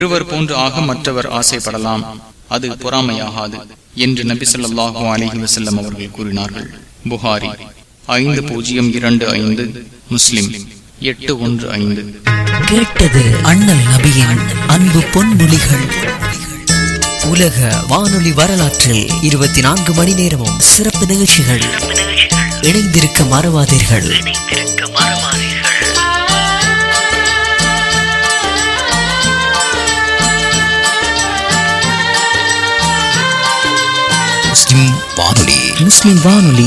ஒருவர் போன்று ஆக மற்றவர் ஆசைப்படலாம், அது பொறாமையாகாது என்று நபி ஸல்லல்லாஹு அலைஹி வஸல்லம் அவர்கள் கூறினார்கள். புகாரி 5025, முஸ்லிம் 815. கேட்டது அண்ணல் நபியின் அன்பு பொன்மொழிகள். உலக வானொலி வரலாற்றில் 24 மணி நேரமும் சிறப்பு நிகழ்ச்சிகள். இணைந்திருக்க மறவாதீர்கள். முஸ்லிம் வானொலி.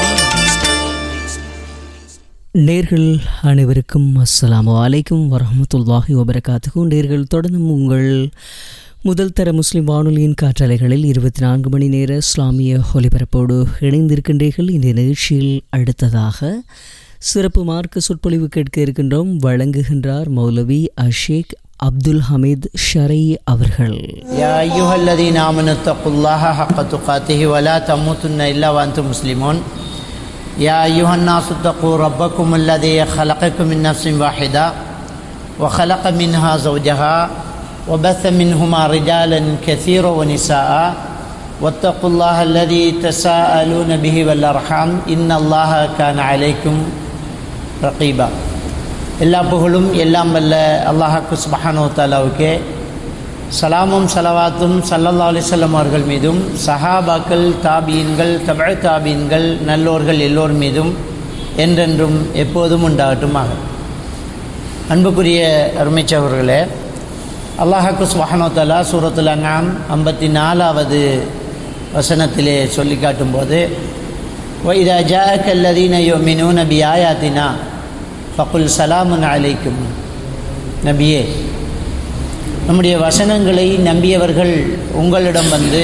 நேர்கள் அனைவருக்கும் அஸ்ஸலாமு அலைக்கும் வரஹ்மத்துல்லாஹி வபரகாத்துஹு. நேர்கள் தொடர்ந்தும் உங்கள் முதல் தர முஸ்லிம் வானொலியின் காற்றலைகளில் 24 மணி நேர இஸ்லாமிய ஒலிபரப்போடு இணைந்திருக்கின்றீர்கள். இந்த நிகழ்ச்சியில் அடுத்ததாக சிறப்பு மார்க்க சொற்பொழிவு கேட்க இருக்கின்றோம். வழங்குகின்றார் மௌலவி அஷேக் அப்துல் ஹமீத் ஷரை அவர்கள். யா அய்யுஹல்லதீன ஆமனு தக்குல்லாஹ ஹக்க துகாத்திஹி வலா தமூதுன்ன இல்லா வஅன்தும் முஸ்லிமூன். யா அய்யுஹன்னாசு தக்கூ ரப்பக்கும் அல்லதீ خلقكم من نفس واحدة وخلق منها زوجها وبث منهما رجالا كثيرا ونساء واتقوا الله الذي تساءلون به والأرحام إن الله كان عليكم رقيبا. எல்லா புகழும் எல்லாம் வல்ல அல்லாஹ்வுக்கு சுப்ஹானஹு வ தஆலாவுக்கே, சலாமும் சலவாத்தும் ஸல்லல்லாஹு அலைஹி வஸல்லம் அவர்கள் மீதும், சஹாபாக்கள், தாபீன்கள், தபஅ தாபீன்கள், நல்லோர்கள் எல்லோர் மீதும் என்றென்றும் எப்போதும் உண்டாகட்டுமாக. அன்புக்குரிய அருமைச்சவர்களே, அல்லாஹ்வுக்கு சுப்ஹானஹு வ தஆலா சூரத்துல் அன்ஆம் 54வது வசனத்திலே சொல்லி காட்டும்போது, வஇதா ஜாஅக அல்லதீன யுமினூன பிஆயாத்தினா ஃபகுல் சலாமுன் அலைக்கும். நபியே, நம்முடைய வசனங்களை நம்பியவர்கள் உங்களிடம் வந்து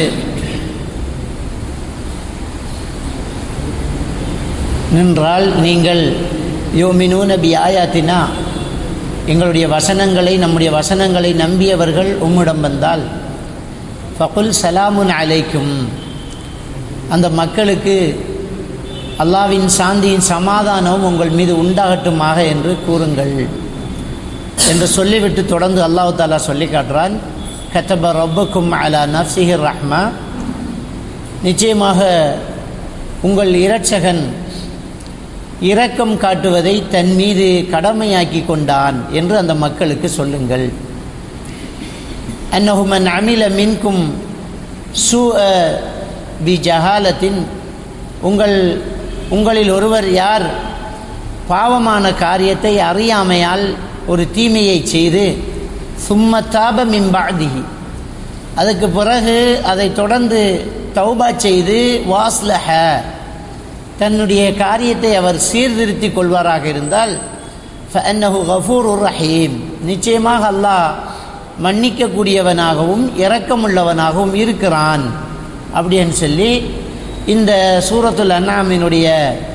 நின்றால் நீங்கள் யுமினூன பிஆயாத்தினா, எங்களுடைய வசனங்களை, நம்முடைய வசனங்களை நம்பியவர்கள் உம்மிடம் வந்தால் ஃபகுல் சலாமுன் அலைக்கும், அந்த மக்களுக்கு அல்லாவின் சாந்தியின் சமாதானம் உங்கள் மீது உண்டாகட்டுமாக என்று கூறுங்கள் என்று சொல்லிவிட்டு தொடர்ந்து அல்லாஹ் தஆலா சொல்லி காட்டுறான், கதப ரப்புக்கும் அலா நஃப்ஸிஹி ரஹ்மா, நிச்சயமாக உங்கள் இரட்சகன் இரக்கம் காட்டுவதை தன் மீது கடமையாக்கி கொண்டான் என்று அந்த மக்களுக்கு சொல்லுங்கள். அன்னஹு மன் அமில மின்கும் சூஅ பிஜஹாலத்தின், உங்களில் ஒருவர் யார் பாவமான காரியத்தை அறியாமையால் ஒரு தீமையை செய்து சும்ம தாப மின் பஅதிஹி, அதுக்கு பிறகு அதை தொடர்ந்து தௌபா செய்து வாஸ்லஹ, தன்னுடைய காரியத்தை அவர் சீர்திருத்தி கொள்வாராக இருந்தால் ஃபஅன்னஹு கஃபூருர் ரஹீம், நிச்சயமாக அல்லாஹ் மன்னிக்கக்கூடியவனாகவும் இரக்கமுள்ளவனாகவும் இருக்கிறான் அப்படின்னு சொல்லி இந்த சூரத்துல் அன்ஆமினுடைய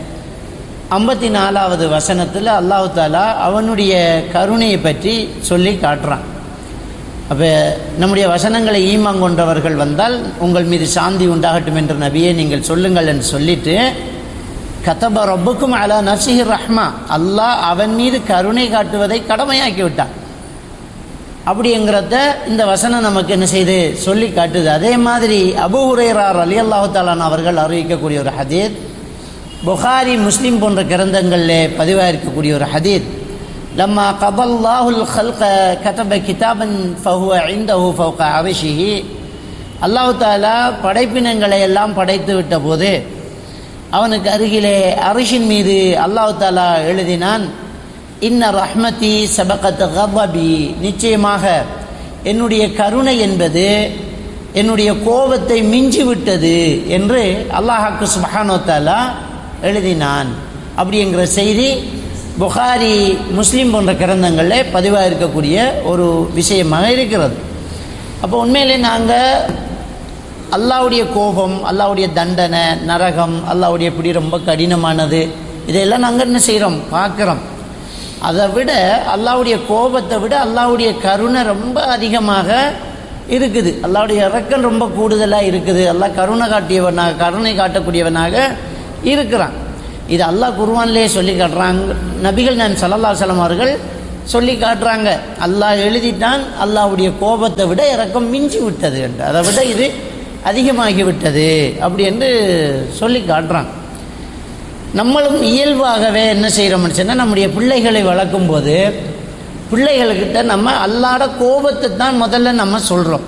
54வது வசனத்தில் அல்லாஹ் தஆலா அவனுடைய கருணையை பற்றி சொல்லி காட்டுறான். அப்போ நம்முடைய வசனங்களை ஈமான் கொண்டவர்கள் வந்தால் உங்கள் மீது சாந்தி உண்டாகட்டும் என்று நபியே நீங்கள் சொல்லுங்கள் என்று சொல்லிட்டு, கதப ரப்புக்கும் அலா நஃப்ஸிஹி ரஹ்மா, அல்லாஹ் அவன் மீது கருணை காட்டுவதை கடமையாக்கி விட்டான். அப்படிங்கிறத இந்த வசனம் நமக்கு என்ன செய்து சொல்லி காட்டுது. அதே மாதிரி அபூ ஹுரைரா ரலியல்லாஹு தஆலா அவர்கள் அறிவிக்கக்கூடிய ஒரு ஹதீத், புகாரி, முஸ்லிம் போன்ற கிரந்தங்களில் பதிவாயிருக்கக்கூடிய ஒரு ஹதீத், லம்மா கபல்லாஹுல் ஹல்க கதப கிதாபன் ஃபஹுவ இன்தஹு ஃபௌக அர்ஷிஹி, அல்லாஹ் தஆலா படைப்பினங்களை எல்லாம் படைத்து விட்ட போது அவனுக்கு அருகிலே அரிஷின் மீது அல்லாஹ் தஆலா எழுதினான், இன்ன ரஹ்மதி சபகத் கதபி, நிச்சயமாக என்னுடைய கருணை என்பது என்னுடைய கோபத்தை மிஞ்சி விட்டது என்று அல்லாஹ்வுக்கு சுப்ஹானஹு வ தஆலா எழுதினான். அப்படிங்கிற செய்தி புகாரி, முஸ்லிம் போன்ற கிரந்தங்களில் பதிவாக இருக்கக்கூடிய ஒரு விஷயமாக இருக்கிறது. அப்போ உண்மையிலே நாங்கள் அல்லாஹ்வுடைய கோபம், அல்லாஹ்வுடைய தண்டனை, நரகம், அல்லாஹ்வுடைய பிடி ரொம்ப கடினமானது, இதையெல்லாம் நாங்கள் என்ன செய்கிறோம், பார்க்குறோம். அதை விட அல்லாஹ்வுடைய கோபத்தை விட அல்லாஹ்வுடைய கருணை ரொம்ப அதிகமாக இருக்குது. அல்லாஹ்வுடைய இரக்கம் ரொம்ப கூடுதலாக இருக்குது. அல்லாஹ் கருணை காட்டக்கூடியவனாக இருக்கிறான். இது அல்லாஹ் குர்ஆனிலே சொல்லி காட்டுறாங்க. நபிகள் நாயகம் ஸல்லல்லாஹு அலைஹி வஸல்லம் அவர்கள் சொல்லி காட்டுறாங்க. அல்லாஹ் எழுதிட்டான், அல்லாஹ்வுடைய கோபத்தை விட இரக்கம் மிஞ்சி விட்டது என்று, அதை விட இது அதிகமாகி விட்டது அப்படி என்று சொல்லி காட்டுறாங்க. நம்மளும் இயல்பாகவே என்ன செய்கிறோம்னு சொன்னால், நம்முடைய பிள்ளைகளை வளர்க்கும் போது பிள்ளைகள்கிட்ட நம்ம அல்லாஹ்வோட கோபத்தை தான் முதல்ல நம்ம சொல்கிறோம்.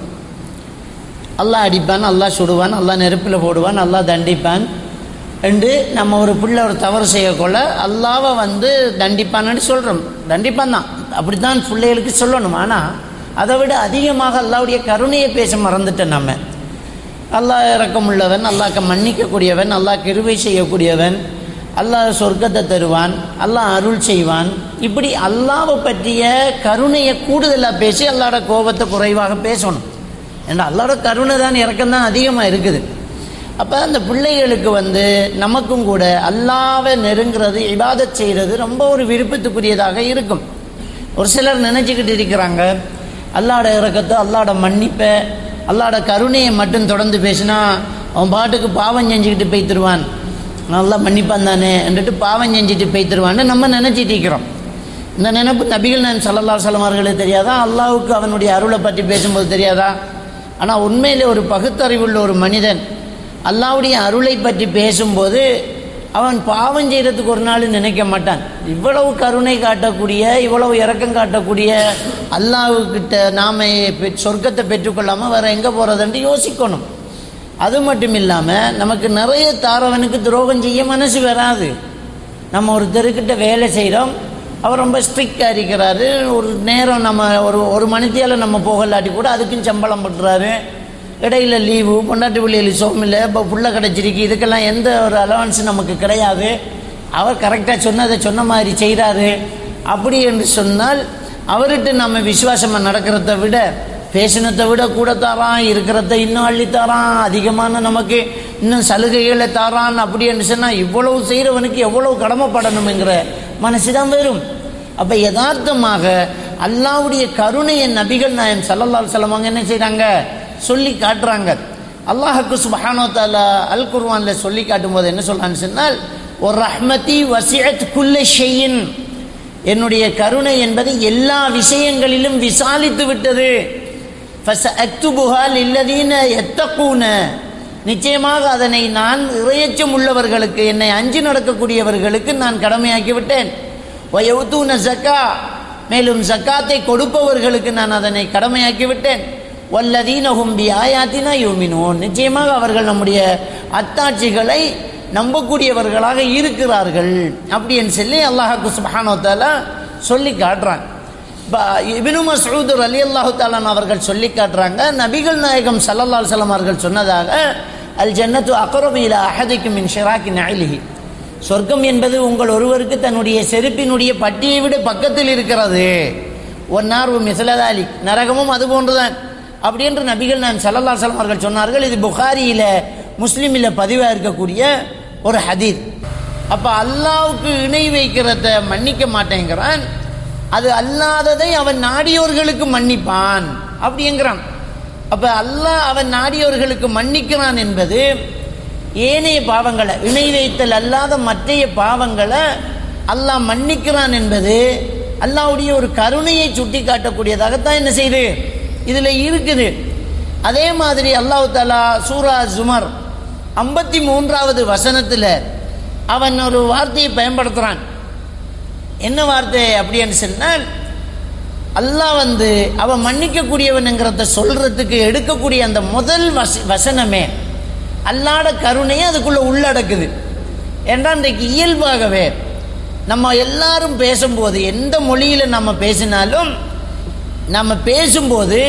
அல்லாஹ் அடிப்பான், அல்லாஹ் சுடுவான், அல்லாஹ் நெருப்பில் போடுவான், அல்லாஹ் தண்டிப்பான் என்று நம்ம ஒரு பிள்ளை ஒரு தவறு செய்யக்கொள்ள அல்லாவை தண்டிப்பான்னு சொல்கிறோம். தண்டிப்பான் தான், அப்படி தான் பிள்ளைகளுக்கு சொல்லணும். ஆனால் அதை விட அதிகமாக அல்லாஹ்வுடைய கருணையை பேச மறந்துட்டேன். நம்ம அல்லாஹ் இரக்கமுள்ளவன், அல்லாஹ்க்கு மன்னிக்கக்கூடியவன், அல்லாஹ் கிருபை செய்யக்கூடியவன், அல்லாஹ் சொர்க்கத்தை தருவான், அல்லாஹ் அருள் செய்வான், இப்படி அல்லாஹ்வை பற்றிய கருணையை கூடுதலாக பேசி அல்லாஹ்வோட கோபத்தை குறைவாக பேசணும். ஏன்னா அல்லாஹ்வோட கருணை தான் இரக்கம் தான் அதிகமாக இருக்குது. அப்போ அந்த பிள்ளைகளுக்கு நமக்கும் கூட அல்லாஹ்வை நெருங்கிறது, இபாதத் செய்கிறது ரொம்ப ஒரு விருப்பத்துக்குரியதாக இருக்கும். ஒரு சிலர் நினச்சிக்கிட்டு இருக்கிறாங்க, அல்லாஹ்வோட இரக்கத்தை, அல்லாஹ்வோட மன்னிப்பை, அல்லாஹ்வோட கருணையை மட்டும் தொடர்ந்து பேசினா அவன் பாட்டுக்கு பாவம் செஞ்சுக்கிட்டு போய்த்துருவான், நல்லா மன்னிப்பான் தானே என்றுட்டு பாவம் செஞ்சுட்டு போய்த்துருவான்னு நம்ம நினச்சிட்டு இருக்கிறோம். இந்த நினைப்பு நபிகள் நாயகம் ஸல்லல்லாஹு அலைஹி வஸல்லம் அவர்களுக்கு தெரியாதா? அல்லாஹ்வுக்கு அவனுடைய அருளை பற்றி பேசும்போது தெரியாதா? ஆனால் உண்மையிலே ஒரு பகுத்தறிவுள்ள ஒரு மனிதன் அல்லாஹ்வுடைய அருளை பற்றி பேசும்போது அவன் பாவம் செய்கிறதுக்கு ஒரு நாள் நினைக்க மாட்டான். இவ்வளவு கருணை காட்டக்கூடிய, இவ்வளவு இரக்கம் காட்டக்கூடிய அல்லாஹ்வுக்கிட்ட நாம் சொர்க்கத்தை பெற்றுக்கொள்ளாமல் வேறு எங்கே போகிறதுன்ட்டு யோசிக்கணும். அது மட்டும் இல்லாமல் நமக்கு நிறைய தாரவனுக்கு துரோகம் செய்ய மனசு வராது. நம்ம ஒருத்தருக்கிட்ட வேலை செய்கிறோம், அவர் ரொம்ப ஸ்ட்ரிக்டாக இருக்கிறாரு, ஒரு நேரம் நம்ம ஒரு மணித்தியால் நம்ம போகலாட்டி கூட அதுக்கும் சம்பளம் பண்ணுறாரு, இடையில லீவு, பொண்டாட்டி பிள்ளைகள் சோமில்லை, இப்போ புள்ள கிடச்சிருக்கு, இதுக்கெல்லாம் எந்த ஒரு அலவன்ஸும் நமக்கு கிடையாது. அவர் கரெக்டாக சொன்னதை சொன்ன மாதிரி செய்கிறாரு. அப்படி என்று சொன்னால் அவர்கிட்ட நம்ம விசுவாசமாக நடக்கிறத விட, பேசினத்தை விட கூட தாரான், இருக்கிறத இன்னும் அள்ளித்தாரான், அதிகமான நமக்கு இன்னும் சலுகைகளை தாரான். அப்படி என்று சொன்னால் இவ்வளவு செய்கிறவனுக்கு எவ்வளவு கடமைப்படணுங்கிற மனசு தான் வரும். அப்போ யதார்த்தமாக அல்லாஹ்வுடைய கருணையை நபிகள் நாயகம் ஸல்லல்லாஹு அலைஹி வஸல்லம் என்ன செய்கிறாங்க, சொல்லி காட்டுறாங்க. அல்லாஹ்வுக்கு சுப்ஹானஹு வ தஆலா அல் குர்ஆனில் சொல்லி காட்டும் போது என்ன சொல்றான்னு சொன்னால், ஒரு ரஹ்மதி வசிஅத் குல்ல ஷைஇன், என்னுடைய கருணை என்பது எல்லா விஷயங்களிலும் விசாலித்து விட்டது. ஃபஸஅக்துபுஹா லில்லதீன யத்தகூன, நிச்சயமாக அதனை நான் இறையச்சம் உள்ளவர்களுக்கு, என்னை அஞ்சி நடக்கக்கூடியவர்களுக்கு நான் கடமையாக்கி விட்டேன். வயவுதூன ஸக்கா, மேலும் ஸக்காத்தை கொடுப்பவர்களுக்கு நான் அதனை கடமையாக்கி விட்டேன். வல்லதீனஹும் பிஆயாத்தினா யுமினூன், நிச்சயமாக அவர்கள் நம்முடைய அத்தாட்சிகளை நம்பக்கூடியவர்களாக இருக்கிறார்கள் அப்படின்னு சொல்லி அல்லாஹ் சுப்ஹானஹு வ தஆலா சொல்லி காட்டுறாங்க. இப்னு மஸ்ஊத் ரலியல்லாஹு தஆலா அவர்கள் சொல்லி காட்டுறாங்க, நபிகள் நாயகம் ஸல்லல்லாஹு அலைஹி வஸல்லம் அவர்கள் சொன்னதாக, அல் ஜன்னத்து அக்ரபு இலா அஹதிக்கும் மின் ஷிராக்கி நஅலிஹி, சொர்க்கம் என்பது உங்கள் ஒருவருக்கு தன்னுடைய செருப்பினுடைய பட்டியை விட பக்கத்தில் இருக்கிறது. ஒன்னார் மிஸ்லதாலி, நரகமும் அது போன்றுதான் அப்படி என்று நபிகள் நாயகம் ஸல்லல்லாஹு அலைஹி வஸல்லம் அவர்கள் சொன்னார்கள். இது புகாரியில முஸ்லிமில் பதிவாக இருக்கக்கூடிய ஒரு ஹதீஸ். அப்போ அல்லாஹ்வுக்கு இணை வைக்கிறத மன்னிக்க மாட்டேங்கிறான், அது அல்லாததை அவன் நாடியோர்களுக்கு மன்னிப்பான் அப்படிங்கிறான். அப்போ அல்லாஹ் அவன் நாடியோர்களுக்கு மன்னிக்கிறான் என்பது ஏனைய பாவங்களை, இணை வைத்தல் அல்லாத மற்றைய பாவங்களை அல்லாஹ் மன்னிக்கிறான் என்பது அல்லாஹ்வுடைய ஒரு கருணையை சுட்டி காட்டக்கூடியதாகத்தான் என்ன செய்யுது, இதில் இருக்குது. அதே மாதிரி அல்லாஹ் தஆலா சூரா ஜுமர் 53வது வசனத்தில் அவன் ஒரு வார்த்தையை பயன்படுத்துகிறான். என்ன வார்த்தை அப்படின்னு சொன்னால், அல்லாஹ் அவன் மன்னிக்கக்கூடியவனுங்கிறத சொல்றதுக்கு எடுக்கக்கூடிய அந்த முதல் வசனமே அல்லாஹ்வோட கருணையை அதுக்குள்ள உள்ளடக்குது. ஏன்னா இன்றைக்கு இயல்பாகவே நம்ம எல்லாரும் பேசும்போது, எந்த மொழியில் நம்ம பேசினாலும், நம்ம பேசும்போது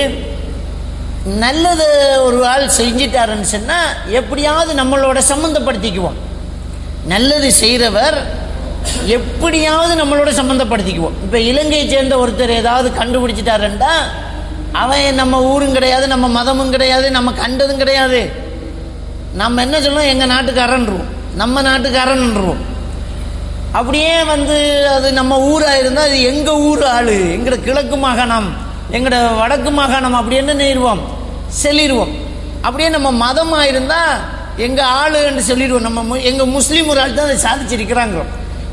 நல்லது ஒரு ஆள் செஞ்சிட்டாருன்னு சொன்னால் எப்படியாவது நம்மளோட சம்மந்தப்படுத்திக்குவோம். நல்லது செய்கிறவர் எப்படியாவது நம்மளோட சம்மந்தப்படுத்திக்குவோம். இப்போ இலங்கையை சேர்ந்த ஒருத்தர் ஏதாவது கண்டுபிடிச்சிட்டாருண்டா, அவன் நம்ம ஊரும் கிடையாது, நம்ம மதமும் கிடையாது, நம்ம கண்டதும் கிடையாது. நம்ம என்ன சொல்லுவோம், எங்கள் நாட்டுக்காரன்ருவோம், நம்ம நாட்டுக்காரன்ருவோம். அப்படியே அது நம்ம ஊராக இருந்தால் அது எங்கள் ஊர் ஆள், எங்களோட கிழக்கு மாகாணம், எங்களோட வடக்கு மாகாணம் அப்படின்னு நேருவோம், சொல்லிடுவோம். அப்படியே நம்ம மதமாக இருந்தால் எங்கள் ஆளுன்னு சொல்லிடுவோம். எங்கள் முஸ்லீம் ஒரு ஆள் தான் அதை சாதிச்சிருக்கிறாங்க.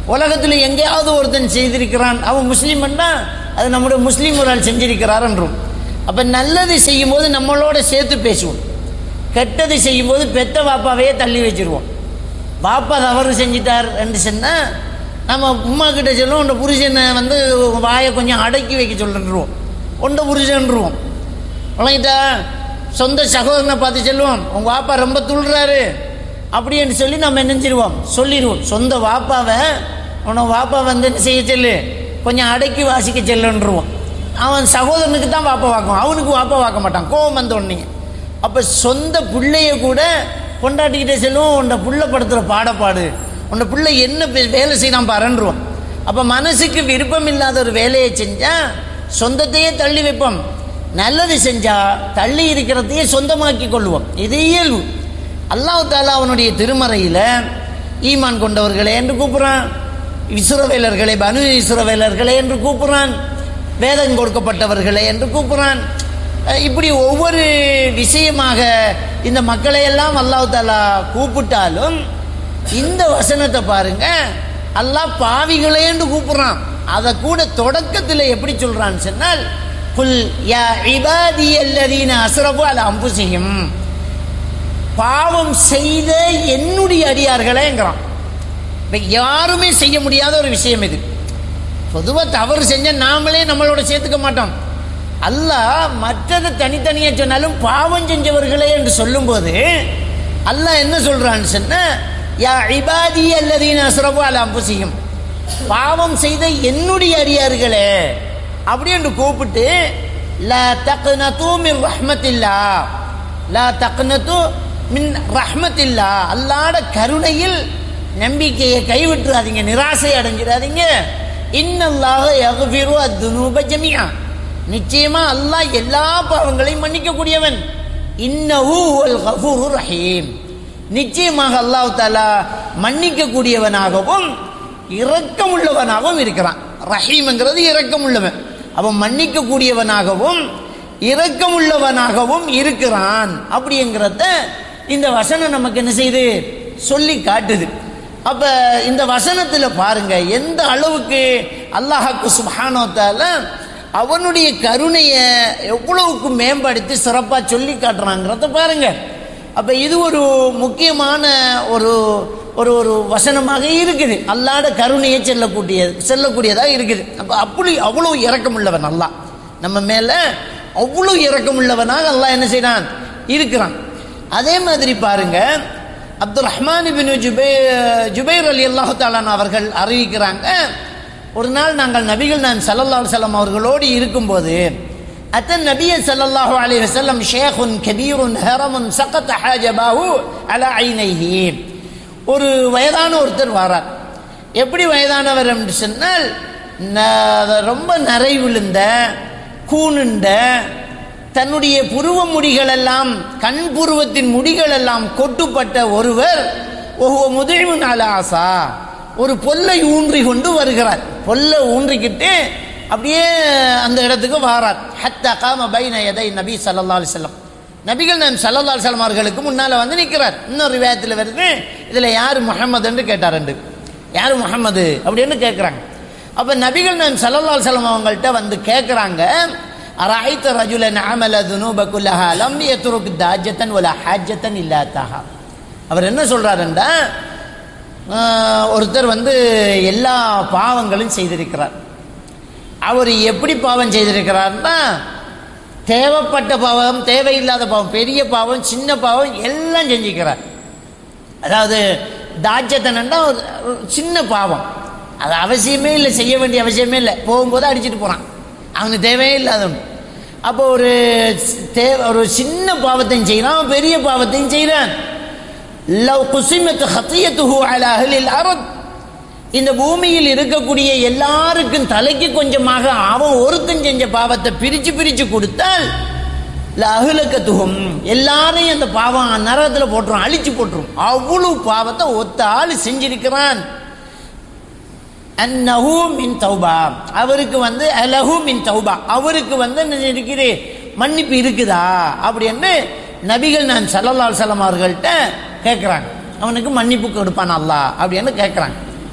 உலகத்தில் எங்கேயாவது ஒருத்தன் செய்திருக்கிறான், அவன் முஸ்லீம்னா அது நம்முடைய முஸ்லீம் ஒரு ஆள் செஞ்சிருக்கிறார் என்றும். அப்போ நல்லது செய்யும்போது நம்மளோட சேர்த்து பேசுவோம், கெட்டது செய்யும்போது பெத்த பாப்பாவையே தள்ளி வச்சிருவோம். பாப்பா தவறு செஞ்சிட்டார் என்று சொன்னால் நம்ம உமா கிட்ட சொல்லுவோம், உண்ட புருஷனை வந்து வாயை கொஞ்சம் அடக்கி வைக்க சொல்லிடுவோம், உண்ட புருஷன்ருவோம். வழங்கிட்டா சொந்த சகோதரனை பார்த்து சொல்லுவோம், உங்கள் வாப்பா ரொம்ப துள்ளுறாரு அப்படின்னு சொல்லி நம்ம என்னஞ்சிருவோம், சொல்லிடுவோம். சொந்த வாப்பாவை உனக்கு வாப்பா வந்து என்ன செய்ய சொல்லு, கொஞ்சம் அடக்கி வாசிக்க செல்லுன்றுவோம். அவன் சகோதரனுக்கு தான் வாப்பா வாக்குவான், அவனுக்கு வாப்பா வாக்க மாட்டான், கோவம் வந்த உடனே. அப்போ சொந்த பிள்ளைய கூட கொண்டாட்டிக்கிட்டே செல்லுவோம், உன்னை புள்ள படுத்துகிற பாடப்பாடு, உன்னை பிள்ளை என்ன வேலை செய்யலாம் பாருன்றுவோம். அப்போ மனசுக்கு விருப்பம் இல்லாத ஒரு வேலையை செஞ்சால் சொந்தத்தையே தள்ளி வைப்போம், நல்லது செஞ்சால் தள்ளி இருக்கிறதையே சொந்தமாக்கி கொள்வோம். இது இயல்பு. அல்லாஹ் தஆலா அவனுடைய திருமறையில் ஈமான் கொண்டவர்களே என்று கூப்பிட்றான், இஸ்ரவேலர்களே பனு இஸ்ரவேலர்களே என்று கூப்பிட்றான், வேதம் கொடுக்கப்பட்டவர்களே என்று கூப்பிட்றான். இப்படி ஒவ்வொரு விஷயமாக இந்த மக்களையெல்லாம் அல்லாஹ் தஆலா கூப்பிட்டாலும் இந்த வசனத்தை பாருங்க, அல்லாஹ் பாவிகளே என்று கூப்பிட்றான். அதை கூட தொடக்கத்தில் எப்படி சொல்றான்னு சொன்னால், குல் யா இபாதியல்லதீன அஸ்ரஃபு அலா அன்ஃபுஸிஹிம், பாவம் செய்த என்னுடைய அடியார்களேங்கிறான். இப்போ யாருமே செய்ய முடியாத ஒரு விஷயம் இது. பொதுவாக தவறு செஞ்ச நாமளே நம்மளோட சேர்த்துக்க மாட்டோம். அல்லாஹ் மற்றதை தனித்தனியாக சொன்னாலும் பாவம் செஞ்சவர்களே என்று சொல்லும்போது அல்லாஹ் என்ன சொல்றான்னு சொன்ன, யா இபாதி அல்லதீன அஸ்ரஃபு அலா அன்ஃபுஸிஹிம், பாவம் செய்த என்னுடைய அடியார்களே அப்படி என்று கூப்பிட்டு, லா தக்னது மின் ரஹ்மத்தில்லாஹ், லா தக்னது மின் ரஹ்மத்தில்லாஹ், அல்லாஹ்வுடைய கருணையில் நம்பிக்கையை கைவிட்டுறாதீங்க, நிராசை அடைஞ்சிடாதீங்க. இன்னல்லாஹ யக்ஃபிரு அத்-துனூப ஜமீஆ, நிச்சயமா அல்லாஹ் எல்லா பாவங்களையும் மன்னிக்க கூடியவன். இன்னஹு ஹுவல் கஃபூருர் ரஹீம், நிச்சயமாக அல்லாஹ் தஆலா மன்னிக்க கூடியவனாகவும் இரக்கம் உள்ளவனாகவும் இருக்கிறான். ரஹீம்ங்கிறது இரக்கம் உள்ளவன், அவன் மன்னிக்க கூடியவனாகவும் இரக்கம் உள்ளவனாகவும் இருக்கிறான் அப்படிங்கிறத இந்த வசனம் நமக்கு என்ன செய்யுது, சொல்லி காட்டுது. அப்ப இந்த வசனத்தில் பாருங்க எந்த அளவுக்கு அல்லாஹ்வுக்கு சுப்ஹானஹு வ தஆலா அவனுடைய கருணையை எவ்வளவுக்கு மேம்படுத்தி சிறப்பாக சொல்லி காட்டுறாங்கிறத பாருங்க. அப்ப இது ஒரு முக்கியமான ஒரு ஒரு ஒரு வசனமாக இருக்குது, அல்லாஹ்வுடைய கருணையை செல்லக்கூடியதாக இருக்குது. அப்போ அப்படி அவ்வளோ இரக்கமுள்ளவன் அல்லாஹ், நம்ம மேல அவ்வளோ இரக்கமுள்ளவனாக அல்லாஹ் என்ன செய்யறான், இருக்கிறான். அதே மாதிரி பாருங்க, அப்துல் ரஹ்மான் இப்னு ஜுபைர் ரலியல்லாஹு தஆலா அவர்கள் அறிவிக்கிறாங்க, ஒரு நாள் நாங்கள் நபிகள் நான் ஸல்லல்லாஹு அலைஹி வஸல்லம் அவர்களோடு இருக்கும்போது, அத்தன் நபிய ஸல்லல்லாஹு அலைஹி வஸல்லம் ஷேഖுன் கபீருன் ஹரமுன் சகத ஹாஜபாஹு அலா ஐனைஹி, ஒரு வயதான ஒருத்தர் வரார். எப்படி வயதானவர் என்று சொன்னால், ரொம்ப நரை விழுந்த கூணுண்ட, தன்னுடைய புருவ முடிகளெல்லாம் கண் புருவத்தின் முடிகளெல்லாம் கொட்டுப்பட்ட ஒருவர், முதிழ்வு நாளாசா, ஒரு பொல்லை ஊன்றி கொண்டு வருகிறார். பொல்லை ஊன்றிக்கிட்டு அப்படியே அந்த இடத்துக்கு வாரார். ஹத்தா காம பைன யதை நபி ஸல்லல்லாஹு அலைஹி வஸல்லம், நபிகள் நான் ஸல்லல்லாஹு அலைஹி வஸல்லம் அவர்களுக்கு முன்னால் வந்து நிற்கிறார். இன்னொரு ரிவாயத்தில் வருது, இதில் யார் முஹம்மது என்று கேட்டார், யார் முஹம்மது அப்படின்னு கேட்குறாங்க. அப்போ நபிகள் நான் ஸல்லல்லாஹு அலைஹி வஸல்லம் அவங்கள்ட்ட வந்து கேட்குறாங்க, அரைத்த ரஜுலன் அமல துனூப குல்லஹா லம் யத்ருக் தாஜத்தன் வலா ஹாஜத்தன் இல்லா தஹா. அவர் என்ன சொல்றாருண்டா, ஒருத்தர் வந்து எல்லா பாவங்களும் செய்திருக்கிறார். அவர் எப்படி பாவம் செய்திருக்கிறார்னா, தேவைப்பட்ட பாவம், தேவையில்லாத பாவம், பெரிய பாவம், சின்ன பாவம் எல்லாம் செஞ்சுக்கிறார். அதாவது தாஜத்தனன்னா ஒரு சின்ன பாவம், அது அவசியமே இல்லை, செய்ய வேண்டிய அவசியமே இல்லை, போகும்போது அடிச்சுட்டு போகிறான், அவனுக்கு தேவையே இல்லாதவன். அப்போ ஒரு சின்ன பாவத்தையும் செய்கிறான், பெரிய பாவத்தையும் செய்கிறான். லவ் குஸிமத் ஹத்தியத்துஹு அலா அஹ்லில் அர்த், இந்த பூமியில் இருக்கக்கூடிய எல்லாருக்கும் தலைக்கு கொஞ்சமாக அவன் ஒருத்தன் செஞ்ச பாவத்தை பிரிச்சு பிரிச்சு கொடுத்தால் லஅஹ்லகத்துஹும், எல்லாரையும் அந்த பாவம் நரகத்தில் போட்டுரும், அழிச்சு போட்டுரும். அவ்வளவு பாவத்தை ஒத்த ஆள் செஞ்சிருக்கிறான். அன்னஹு மின் தௌபா, அவருக்கு வந்து அலஹு மின் தௌபா, அவருக்கு வந்து இருக்குது மன்னிப்பு இருக்குதா அப்படின்னு நபிகள் நான் ஸல்லல்லாஹு அலைஹி வஸல்லம் அவர்கள்ட்ட கேட்குறாங்க. அவனுக்கு மன்னிப்பு கொடுப்பான் அல்லாஹ் அப்படின்னு கேட்குறாங்க.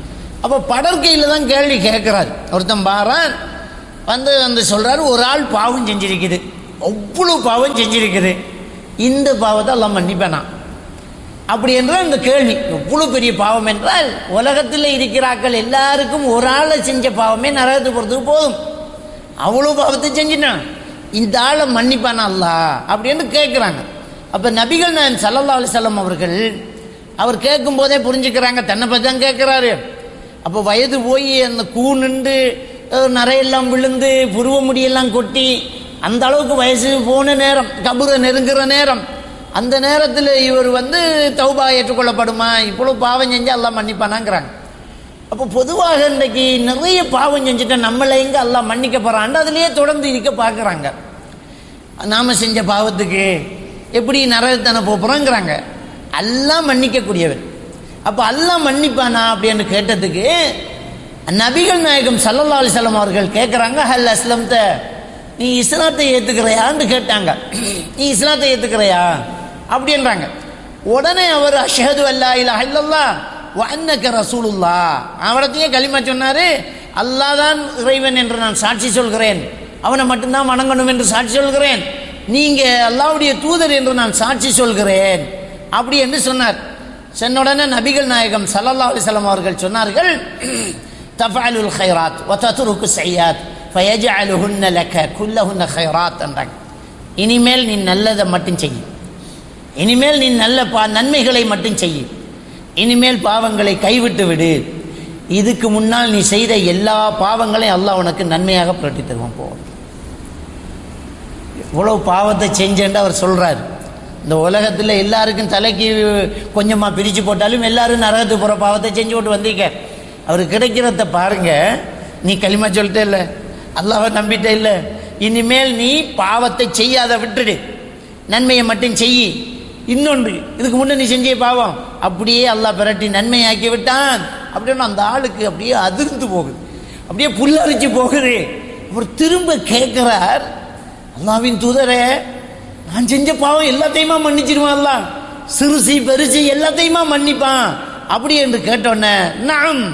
அப்போ படற்கையில் தான் கேள்வி கேட்குறாரு. ஒருத்தன் பாரான் வந்து சொல்கிறாரு, ஒரு ஆள் பாவம் செஞ்சிருக்குது, அவ்வளோ பாவம் செஞ்சிருக்குது, இந்த பாவத்தை எல்லாம் மன்னிப்பேனா அப்படி என்றால் இந்த கேள்வி எவ்வளோ பெரிய பாவம் என்றால், உலகத்தில் இருக்கிறாக்கள் எல்லாருக்கும் ஒரு ஆளை செஞ்ச பாவமே நரகத்துக்கு போகிறதுக்கு போதும். அவ்வளோ பாவத்தை செஞ்சிட்டான், இந்த ஆளை மன்னிப்பானா அல்லாஹ் அப்படின்னு கேட்குறாங்க. அப்போ நபிகள் நாயகம் ஸல்லல்லாஹு அலைஹி வஸல்லம் அவர்கள் அவர் கேட்கும் போதே புரிஞ்சுக்கிறாங்க தன்னை பற்றி தான் கேட்குறாரு. அப்போ வயது போய் அந்த கூண்டு நரையெல்லாம் விழுந்து புருவ முடியெல்லாம் கொட்டி அந்த அளவுக்கு வயசு போன நேரம், கபரை நெருங்குற நேரம், அந்த நேரத்தில் இவர் தௌபா ஏற்றுக்கொள்ளப்படுமா, இவ்வளோ பாவம் செஞ்சால் அல்லாஹ் மன்னிப்பானாங்கிறாங்க. அப்போ பொதுவாக இன்றைக்கு நிறைய பாவம் செஞ்சுட்டா நம்மளை எங்கே அல்லாஹ் மன்னிக்க போகிறான், அதுலேயே தொடர்ந்து இருக்க பார்க்குறாங்க. நாம் செஞ்ச பாவத்துக்கு எப்படி நரகத்தானே போகிறோங்கிறாங்க. அல்லாஹ் மன்னிக்கக்கூடியவர். அப்போ அல்லாஹ் மன்னிப்பானா அப்படின்னு கேட்டதுக்கு நபிகள் நாயகம் ஸல்லல்லாஹு அலைஹி வஸல்லம் அவர்கள் கேட்குறாங்க, ஹல் அஸ்லம்த, நீ இஸ்லாத்தை ஏற்றுக்கிறையான்னு கேட்டாங்க. நீ இஸ்லாத்தை ஏற்றுக்கிறையா அப்படின்றாங்க. உடனே அவர் அஷ்ஹது அல்லா இலாஹ இல்லல்லாஹ் வ அன்னக ரசூலுல்லாஹ் அவரத்தையே கலிமா சொன்னார். அல்லாஹ் தான் இறைவன் என்று நான் சாட்சி சொல்கிறேன், அவனை மட்டும்தான் வணங்கணும் என்று சாட்சி சொல்கிறேன், நீங்கள் அல்லாஹ்வுடைய தூதர் என்று நான் சாட்சி சொல்கிறேன் அப்படி என்று சொன்னார். சொன்ன உடனே நபிகள் நாயகம் ஸல்லல்லாஹு அலைஹி வஸல்லம் அவர்கள் சொன்னார்கள், தஃஅலுல் கைராத் வ தத்ருக்கு ஸய்யாத் ஃபயஜஅலுஹுன்ன லக குல்லஹுன்ன கைராத் என்றாங்க. இனிமேல் நீ நல்லதை மட்டும் செய், இனிமேல் நீ நல்ல நன்மைகளை மட்டும் செய், இனிமேல் பாவங்களை கைவிட்டு விடு, இதுக்கு முன்னால் நீ செய்த எல்லா பாவங்களையும் அல்லாஹ் உனக்கு நன்மையாக புரட்டி தருவான். போ, இவ்வளோ பாவத்தை செஞ்சேன்னு அவர் சொல்கிறார். இந்த உலகத்தில் எல்லாருக்கும் தலைக்கு கொஞ்சமாக பிரித்து போட்டாலும் எல்லாரும் நரகத்துக்கு போகிற பாவத்தை செஞ்சு போட்டு வந்தீங்க. அவர் கிடைக்கிறத பாருங்க. நீ களிமா சொல்லிட்டே இல்லை, அல்லாஹ்வை நம்பிட்டே இல்லை, இனிமேல் நீ பாவத்தை செய்யாத விட்டுடு, நன்மையை மட்டும் செய். இன்னொன்று, இதுக்கு முன்னே நீ செஞ்ச பாவம் அப்படியே அல்லாஹ் பிரட்டி நன்மையாக்கி விட்டான் அப்படின்னு அந்த ஆளுக்கு அப்படியே அதிர்ந்து போகுது, அப்படியே புல்லரிச்சு போகுது. அவர் திரும்ப கேட்குறார், அல்லாஹ்வின் தூதரே, நான் செஞ்ச பாவம் எல்லாத்தையுமா மன்னிச்சிருவான் அல்லாஹ், சிறுசி பெருசி எல்லாத்தையுமா மன்னிப்பான் அப்படி என்று கேட்டோன்னே, நாம்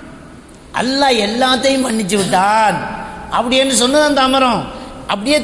அல்லாஹ் எல்லாத்தையும் மன்னிச்சு விட்டான் அப்படி என்று சொன்னது அந்த அமரம். அப்படியே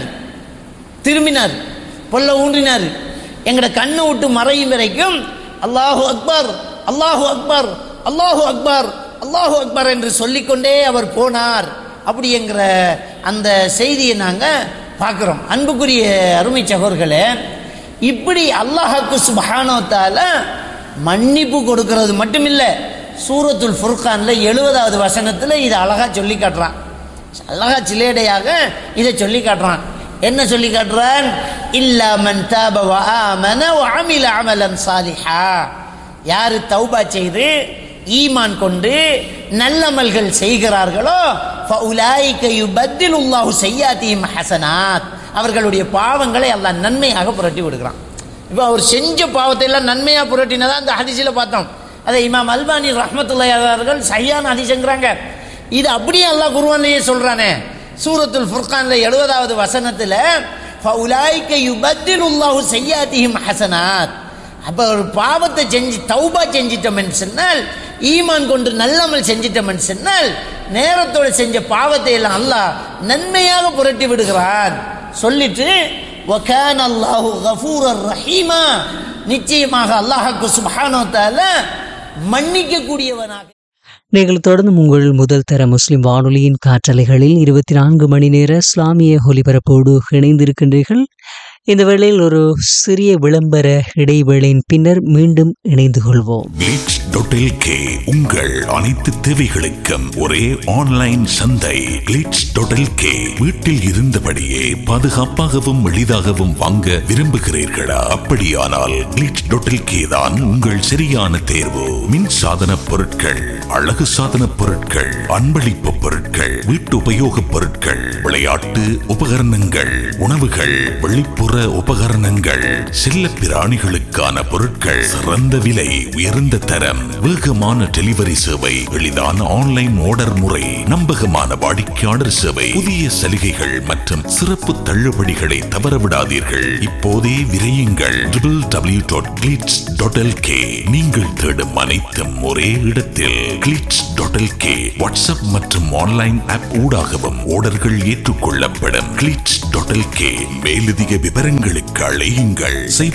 திரும்பினார் பொல்ல ஊன்றினார். எங்கட கண்ணை விட்டு மறையும் வரைக்கும் அல்லாஹு அக்பர் அல்லாஹு அக்பர் அல்லாஹு அக்பர் அல்லாஹு அக்பர் என்று சொல்லிக்கொண்டே அவர் போனார். அப்படிங்கிற அந்த செய்தியை நாங்கள் பார்க்குறோம். அன்புக்குரிய அருமை சகோதரர்களே, இப்படி அல்லாஹ்வுக்கு சுப்ஹானஹு வ தஆலா மன்னிப்பு கொடுக்கிறது மட்டுமில்லை, சூரத்துல் ஃபுர்கானில் 70வது வசனத்தில் இதை அழகாக சொல்லி காட்டுறான். அழகாக சிலேடையாக இதை சொல்லி காட்டுறான். என்ன சொல்லி காட்டுறான்? இல்லா மன் தாப வ ஆமன வ அமில அமலன் சாலிஹா, யார் தௌபா செய்து ஈமான் கொண்டு நல்லமல்கள் செய்கிறார்களோ ஃபஉலாயிக யுபத்திலுல்லாஹு ஸய்யாத்திஹிம் ஹஸனாத், அவர்களுடைய பாவங்களை அல்லாஹ் நன்மையாக புரட்டி விடுகிறான். இப்போ அவர் செஞ்ச பாவத்தை எல்லாம் நன்மையாக புரட்டினதா அந்த ஹதீஸில் பார்த்தோம். அதை இமாம் அல்பானி ரஹ்மத்துல்லாஹி அலைஹி அவர்கள் சஹீஹான ஹதீஸ்ங்கறாங்க. இது அப்படியே அல்லாஹ் குர்ஆன்லயே சொல்றானே, சூரத்துல் ஃபுர்கானில் 70வது வசனத்தில் ஃபஉலாயிக யுபத்திலுல்லாஹு ஸய்யாத்திஹிம் ஹஸனாத், அப்போ ஒரு பாவத்தை செஞ்சு தௌபா செஞ்சிட்டோம்னு சொன்னால், ஈமான் கொண்டு நல்லமல் செஞ்சிட்டோம்னு சொன்னால், நேரத்தோடு செஞ்ச பாவத்தை எல்லாம் அல்லாஹ் நன்மையாக புரட்டி விடுகிறான். சொல்லிட்டு வகான அல்லாஹு கஃபூரர் ரஹீமா, நிச்சயமாக அல்லாஹ்வுக்கு சுப்ஹானஹு வ தஆலா மன்னிக்க கூடியவனாக. நீங்கள் தொடர்ந்து உங்கள் முதல் தர முஸ்லிம் வானொலியின் காற்றலைகளில் 24 மணி நேர இஸ்லாமிய ஒலிபரப்போடு இணைந்திருக்கின்றீர்கள். இந்த வேளையில் ஒரு சிறிய விளம்பர இடைவேளையின் பின்னர் மீண்டும் இணைந்து கொள்வோம். glitch.lk உங்கள் அனைத்து தேவைகளுக்கும் ஒரே ஆன்லைன் சந்தை. glitch.lk வீட்டில் இருந்தபடியே பாதுகாப்பாகவும் எளிதாகவும் வாங்க விரும்புகிறீர்களா? அப்படியானால் glitch.lk தான் உங்கள் சரியான தேர்வு. மின் சாதன பொருட்கள், அழகு சாதன பொருட்கள், அன்பளிப்பு பொருட்கள், வீட்டு உபயோக பொருட்கள், விளையாட்டு உபகரணங்கள், உணவுகள், வெளிப்புற உபகரணங்கள், செல்ல பிராணிகளுக்கான பொருட்கள், சிறந்த விலை, உயர்ந்த தரம், தரிப்பிடம், வேகமான டெலிவரி சேவை, எளிதான ஆன்லைன் ஆர்டர் முறை, நம்பகமான வாடிக்கையாளர் சேவை, புதிய சலுகைகள் மற்றும் சிறப்பு தள்ளுபடிகளை தவறவிடாதீர்கள். இப்போதே விரையுங்கள் www.glitz.lk. நீங்கள் தேடும் அனைத்தும் ஒரே இடத்தில். glitz.lk. வாட்ஸ்அப் மற்றும் ஆன்லைன் ஆப் ஊடாகவும் ஆர்டர்கள் ஏற்றுக்கொள்ளப்படும். glitz.lk. மேலதிக விவரங்களுக்கு அழையுங்கள்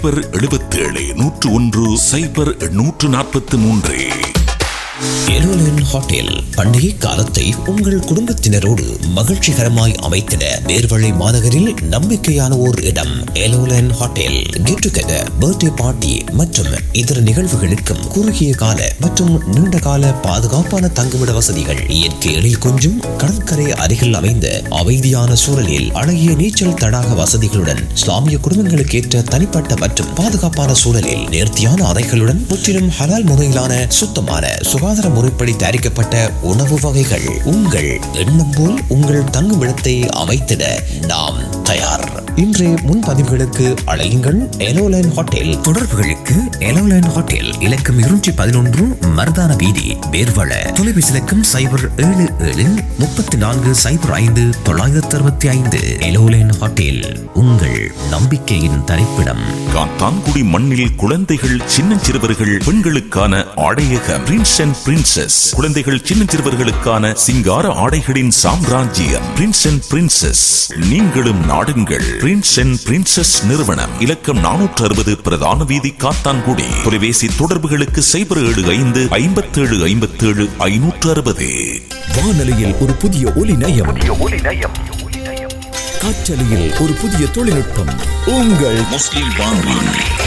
077-101-0843. எலோலன் ஹோட்டல் பண்டிகை காலத்தை உங்கள் குடும்பத்தினரோடு மகிழ்ச்சிகரமாய் அமைத்திட நேர்வழி மாநகரில் நம்பிக்கையான ஓர் இடம். எலோலன் hotel get together, birthday party மற்றும் இதர நிகழ்வுகளுக்கும் குறுகிய கால மற்றும் நீண்ட கால பாதுகாப்பான தங்குமிட வசதிகள், இயற்கை எழில் கொஞ்சும் கடற்கரை அருகில் அமைந்த அமைதியான சூழலில் அழகிய நீச்சல் தடாக வசதிகளுடன், இஸ்லாமிய குடும்பங்களுக்கு ஏற்ற தனிப்பட்ட மற்றும் பாதுகாப்பான சூழலில் நேர்த்தியான அறைகளுடன், முற்றிலும் ஹலால் முறையிலான சுத்தமான சுகாதார முறைப்படி தயாரிக்கப்பட்ட உணவு வகைகள். உங்கள் எண்ணம் போல் உங்கள் தங்குமிடத்தை அமைத்திட நாம் தயார். இன்றைய முன்பதிவுகளுக்கு அழையுங்கள் எலோலைன் ஹோட்டல். தொடர்புகளுக்கு எலோலைன் ஹோட்டல் இலக்கம் 211 மர்தான வீதி, வேர்வள. தொலைபேசி இலக்கம் 077-3405-965. எலோலைன் ஹோட்டல், உங்கள் நம்பிக்கையின் தரிப்பிடம். காத்தான்குடி மண்ணில் குழந்தைகள், சின்னஞ்சிறுவர்கள், பெண்களுக்கான ஆடையகம் பிரின்ஸ் அண்ட் பிரின்சஸ். குழந்தைகள், சின்னஞ்சிறுவர்களுக்கான சிங்கார ஆடைகளின் சாம்ராஜ்யம் பிரின்ஸ் அண்ட் பிரின்சஸ். நீங்களும் நாடுங்கள் பிரின்ஸ் அண்ட் பிரின்சஸ் நிறுவனம். இலக்கம் 460 பிரதான வீதி, காத்தான்குடி. தொலைபேசி தொடர்புகளுக்கு 075-5757-560. வானொலியில் ஒரு புதிய ஒலி நயம், காற்றலையில் ஒரு புதிய தொழில்நுட்பம். உங்கள் முஸ்லிம் வானொலி.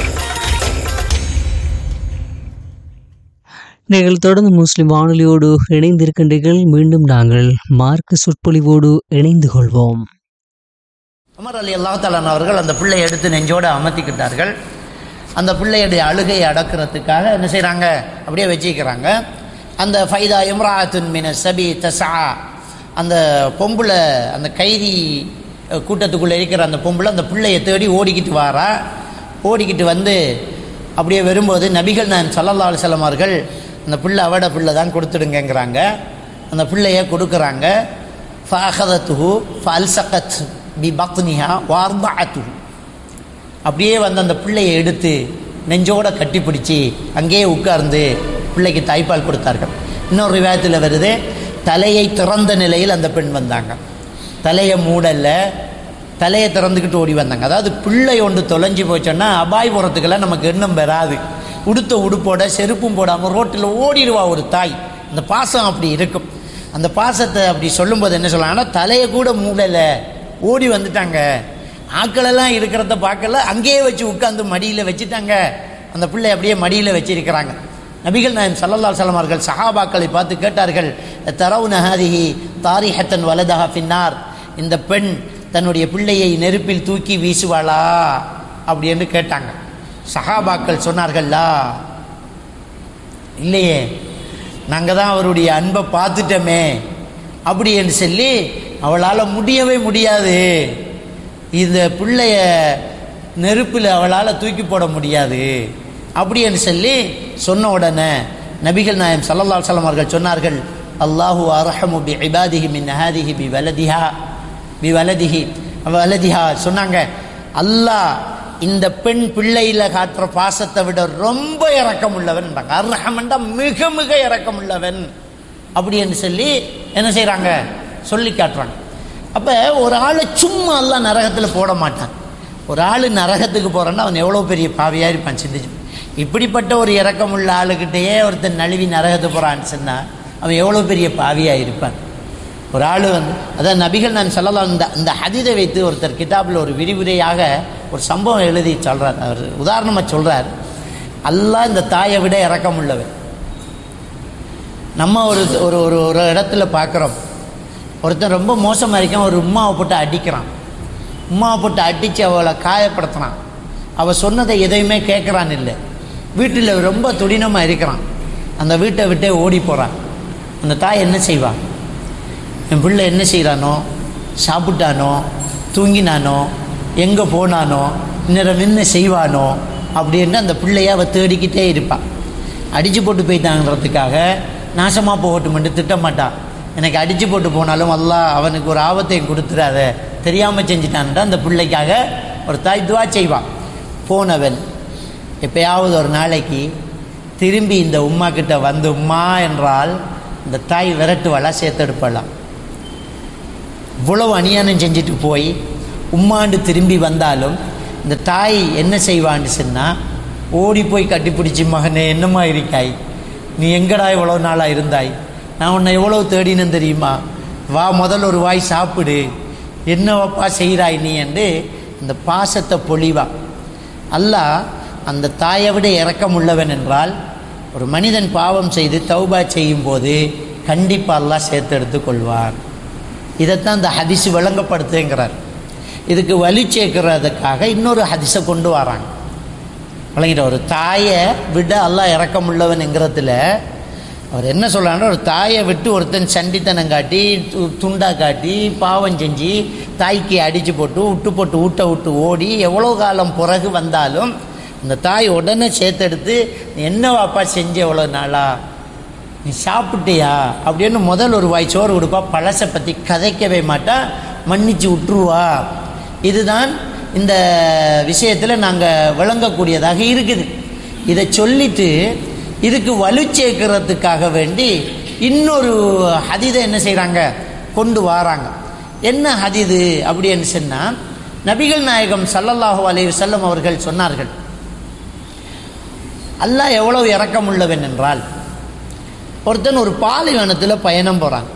நீங்கள் தொடர்ந்து முஸ்லிம் வானொலியோடு இணைந்திருக்கின்றீர்கள். மீண்டும் நாங்கள் மார்க்க சொற்பொழிவோடு இணைந்து கொள்வோம். உமர் அலி அல்லாஹ் தஆலா அவர்கள் அந்த பிள்ளையை எடுத்து நெஞ்சோடு அமர்த்திக்கிட்டார்கள். அந்த பிள்ளையுடைய அழுகையை அடக்கிறதுக்காக என்ன செய்கிறாங்க, அப்படியே வச்சுக்கிறாங்க. அந்த ஃபைதா இம்ராஅத்துன் மின சபி தஸா, அந்த பொம்பளை, அந்த கைதி கூட்டத்துக்குள்ளே இருக்கிற அந்த பொம்பளை அந்த பிள்ளையை தேடி ஓடிக்கிட்டு வாரா. ஓடிக்கிட்டு வந்து அப்படியே வரும்போது நபிகள் நாயகம் ஸல்லல்லாஹு அலைஹி வஸல்லம் அவர்கள் அந்த பிள்ளை அவட பிள்ளை தான் கொடுத்துடுங்கிறாங்க. அந்த பிள்ளையை கொடுக்குறாங்க. ஃபஅഖதத்துஹு ஃபஅல்ஸகத் பிபத்னிஹா வஅர்தஅத்துஹு. அப்படியே வந்து அந்த பிள்ளையை எடுத்து நெஞ்சோட கட்டி பிடிச்சி அங்கேயே உட்கார்ந்து பிள்ளைக்கு தாய்ப்பால் கொடுத்தார்கள். இன்னொரு ரிவாயத்தில் வருது, தலையை திறந்த நிலையில் அந்த பெண் வந்தாங்க. தலையை மூடலை, தலையை திறந்துக்கிட்டு ஓடி வந்தாங்க. அதாவது பிள்ளை ஒன்று தொலைஞ்சி போச்சோன்னா அபாயபுரத்துக்கெல்லாம் நமக்கு எண்ணம் வராது. உடுத்த உடுப்போட செருப்பும் போடாமல் ரோட்டில் ஓடிடுவா ஒரு தாய். அந்த பாசம் அப்படி இருக்கும். அந்த பாசத்தை அப்படி சொல்லும்போது என்ன சொல்லலாம்னா, தலையை கூட மூடலை, ஓடி வந்துட்டாங்க. ஆக்களெல்லாம் இருக்கிறத பார்க்கல, அங்கேயே வச்சு உட்காந்து மடியில் வச்சுட்டாங்க. அந்த பிள்ளை அப்படியே மடியில் வச்சிருக்கிறாங்க. நபிகள் நாயகம் ஸல்லல்லாஹு அலைஹி வஸல்லம் அவர்கள் சஹாபாக்களை பார்த்து கேட்டார்கள், தரவுன ஹாதிஹி தாரிஹத்தன் வலதஹா ஃபின்னார். இந்த பெண் தன்னுடைய பிள்ளையை நெருப்பில் தூக்கி வீசுவாளா அப்படின்னு கேட்டாங்க. சஹாபாக்கள் சொன்னார்கள்லா, இல்லையே, நாங்கள் தான் அவருடைய அன்பை பார்த்துட்டோமே அப்படி என்று சொல்லி, அவளால் முடியவே முடியாது, இந்த பிள்ளைய நெருப்பில் அவளால் தூக்கி போட முடியாது அப்படி என்று சொல்லி சொன்ன உடனே நபிகள் நாயகம் ஸல்லல்லாஹு அலைஹி வஸல்லம் அவர்கள் சொன்னார்கள், அல்லாஹு அர்ஹமு பி இபாதிஹி மின் ஹாதிஹி பி வலதிஹா சொன்னாங்க. அல்லாஹ் இந்த பெண் பிள்ளையில காட்டுற பாசத்தை விட ரொம்ப இரக்கம் உள்ளவன். அர்ஹமண்டா மிக மிக இரக்கம் உள்ளவன் அப்படி என்று சொல்லி என்ன செய்கிறாங்க, சொல்லி காட்டுறாங்க. அப்போ ஒரு ஆளை சும்மா அல்லாஹ் நரகத்தில் போட மாட்டான். ஒரு ஆள் நரகத்துக்கு போகிறான்னா அவன் எவ்வளோ பெரிய பாவியாக இருப்பான் சிந்திச்சு. இப்படிப்பட்ட ஒரு இரக்கமுள்ள ஆளுக்கிட்டேயே ஒருத்தன் நழுவி நரகத்துக்கு போகிறான்னு சொன்னால் அவன் எவ்வளோ பெரிய பாவியாக இருப்பான். ஒரு ஆள் வந்து அதான் நபிகள் நான் சொல்லலாம். இந்த ஹதீஸை வைத்து ஒருத்தர் கிதாபில் ஒரு விரிவுரையாக ஒரு சம்பவம் எழுதி சொல்கிறார். அவர் உதாரணமாக சொல்கிறார், அல்லாஹ் இந்த தாயை விட இரக்கம் உள்ளவன். நம்ம ஒரு ஒரு ஒரு இடத்துல பார்க்குறோம், ஒருத்தன் ரொம்ப மோசமாக இருக்கான், ஒரு உம்மாவை போட்டு அடிக்கிறான். உம்மாவை போட்டு அடித்து அவளை காயப்படுத்துகிறான். அவள் சொன்னதை எதையுமே கேட்குறான் இல்லை. வீட்டில் ரொம்ப துடினமாக இருக்கிறான். அந்த வீட்டை விட்டே ஓடி போகிறான். அந்த தாய் என்ன செய்வான், என் பிள்ளை என்ன செய்கிறானோ, சாப்பிட்டானோ, தூங்கினானோ, எங்கே போனானோ, இன்னும் என்ன செய்வானோ அப்படின்னு அந்த பிள்ளையை அவள் தேடிக்கிட்டே இருப்பாள். அடித்து போட்டு போயிட்டாங்கிறதுக்காக நாசமாக போகட்டுமென்று திட்டமாட்டான். எனக்கு அடித்து போட்டு போனாலும் அல்லாஹ் அவனுக்கு ஒரு ஆபத்தையும் கொடுத்துடாத, தெரியாமல் செஞ்சுட்டான்ட்டு அந்த பிள்ளைக்காக ஒரு தாய் துவா செய்வான். போனவன் எப்பயாவது ஒரு நாளைக்கு திரும்பி இந்த உம்மா கிட்ட வந்து உம்மா என்றால் இந்த தாய் விரட்டுவாளா சேர்த்தெடுப்பாளாம். இவ்வளவு அநியாயம் செஞ்சுட்டு போய் உம்மாண்டு திரும்பி வந்தாலும் இந்த தாய் என்ன செய்வான்னு சொன்னால் ஓடி போய் கட்டிப்பிடிச்சி, மகனே என்னம்மா இருக்காய், நீ எங்கடா இவ்வளோ நாளாக இருந்தாய், நான் உன்னை எவ்வளோ தேடினேன்னு தெரியுமா, வா முதல்ல ஒரு வாய் சாப்பிடு, என்னவப்பா செய்கிறாய் நீ என்று இந்த பாசத்தை பொழிவா. அல்லாஹ் அந்த தாயை விட இரக்கம் உள்ளவன் என்றால் ஒரு மனிதன் பாவம் செய்து தௌபா செய்யும் போது கண்டிப்பாக அல்லாஹ் சேர்த்தெடுத்து கொள்வார். இதைத்தான் இந்த ஹதீஸ் விளங்கப்படுத்துங்கிறார். இதுக்கு வலி சேர்க்கிறதுக்காக இன்னொரு ஹதீஸை கொண்டு வராங்க. விளங்கிட்ட ஒரு தாயை விட அல்லாஹ் இரக்கம் உள்ளவன்ங்கிறதுல அவர் என்ன சொல்கிறாங்க, ஒரு தாயை விட்டு ஒருத்தன் சண்டித்தனம் காட்டி துண்டா காட்டி பாவம் செஞ்சு தாய்க்கு அடித்து போட்டு ஊட்ட விட்டு ஓடி எவ்வளோ காலம் பிறகு வந்தாலும் அந்த தாய் உடனே சேர்த்தெடுத்து என்ன வாப்பா செஞ்ச எவ்வளோ நாளா, நீ சாப்பிட்டியா அப்படின்னு முதல் ஒரு வாய் சோறு கொடுப்பா. பழசை பற்றி கதைக்கவே மாட்டா, மன்னிச்சு விட்டுருவா. இதுதான் இந்த விஷயத்தில் நாங்கள் விளங்கக்கூடியதாக இருக்குது. இதை சொல்லிட்டு இதுக்கு வலு சேர்க்கிறதுக்காக வேண்டி இன்னொரு ஹதீதை என்ன செய்கிறாங்க, கொண்டு வராங்க. என்ன ஹதீது அப்படின்னு சொன்னால், நபிகள் நாயகம் ஸல்லல்லாஹு அலைஹி வஸல்லம் அவர்கள் சொன்னார்கள், அல்லாஹ் எவ்வளவு இரக்கம் உள்ளவன் என்றால், ஒருத்தன் ஒரு பாலைவனத்தில் பயணம் போகிறான்.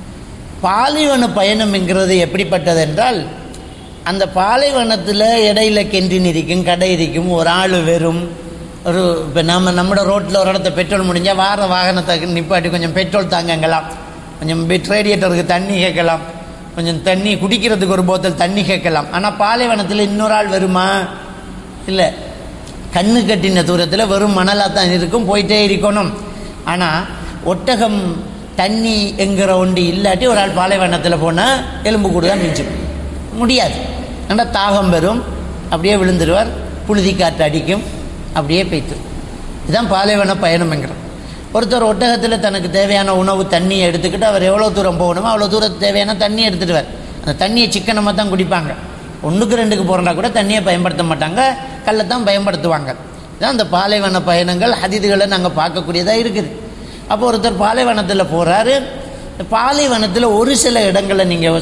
பாலைவன பயணம் என்கிறது எப்படிப்பட்டது என்றால், அந்த பாலைவனத்தில் இடையில கெண்டின் இருக்கும், கடை இருக்கும், ஒரு ஆள் வெறும் ஒரு இப்போ நம்மளோட ரோட்டில் ஒரு இடத்த பெட்ரோல் முடிஞ்சால் வார வாகனத்தை நிப்பாட்டி கொஞ்சம் பெட்ரோல் தாங்கலாம், கொஞ்சம் ரேடியேட்டருக்கு தண்ணி கேட்கலாம், கொஞ்சம் தண்ணி குடிக்கிறதுக்கு ஒரு போத்தல் தண்ணி கேட்கலாம். ஆனால் பாலைவனத்தில் இன்னொரு ஆள் வருமா? இல்லை, கண்ணு கட்டின தூரத்தில் வெறும் மணலாக தான் இருக்கும், போயிட்டே இருக்கணும். ஆனால் ஒட்டகம் தண்ணி என்கிற ஒன்று இல்லாட்டி ஒரு ஆள் பாலைவனத்தில் போனால் எலும்பு கூடு தான் மிஞ்சும், முடியாது. ஆனால் தாகம் வரும், அப்படியே விழுந்துடுவார், புழுதி காற்று அடிக்கும், அப்படியே போய்த்துரும். இதுதான் பாலைவன பயணம் என்கிறோம். ஒருத்தர் ஒட்டகத்தில் தனக்கு தேவையான உணவு தண்ணியை எடுத்துக்கிட்டு அவர் எவ்வளோ தூரம் போகணுமோ அவ்வளோ தூரத்துக்கு தேவையான தண்ணியை எடுத்துகிட்டுவார். அந்த தண்ணியை சிக்கனமாக தான் குடிப்பாங்க. 1க்கு 2க்கு போகிறா கூட தண்ணியை பயன்படுத்த மாட்டாங்க, கல்லை தான் பயன்படுத்துவாங்க. இதுதான் அந்த பாலைவன பயணங்கள் ஹதீதுகளை நாங்கள் பார்க்கக்கூடியதாக இருக்குது. அப்போ ஒருத்தர் பாலைவனத்தில் போகிறாரு. பாலைவனத்தில் ஒரு சில இடங்களில் நீங்கள்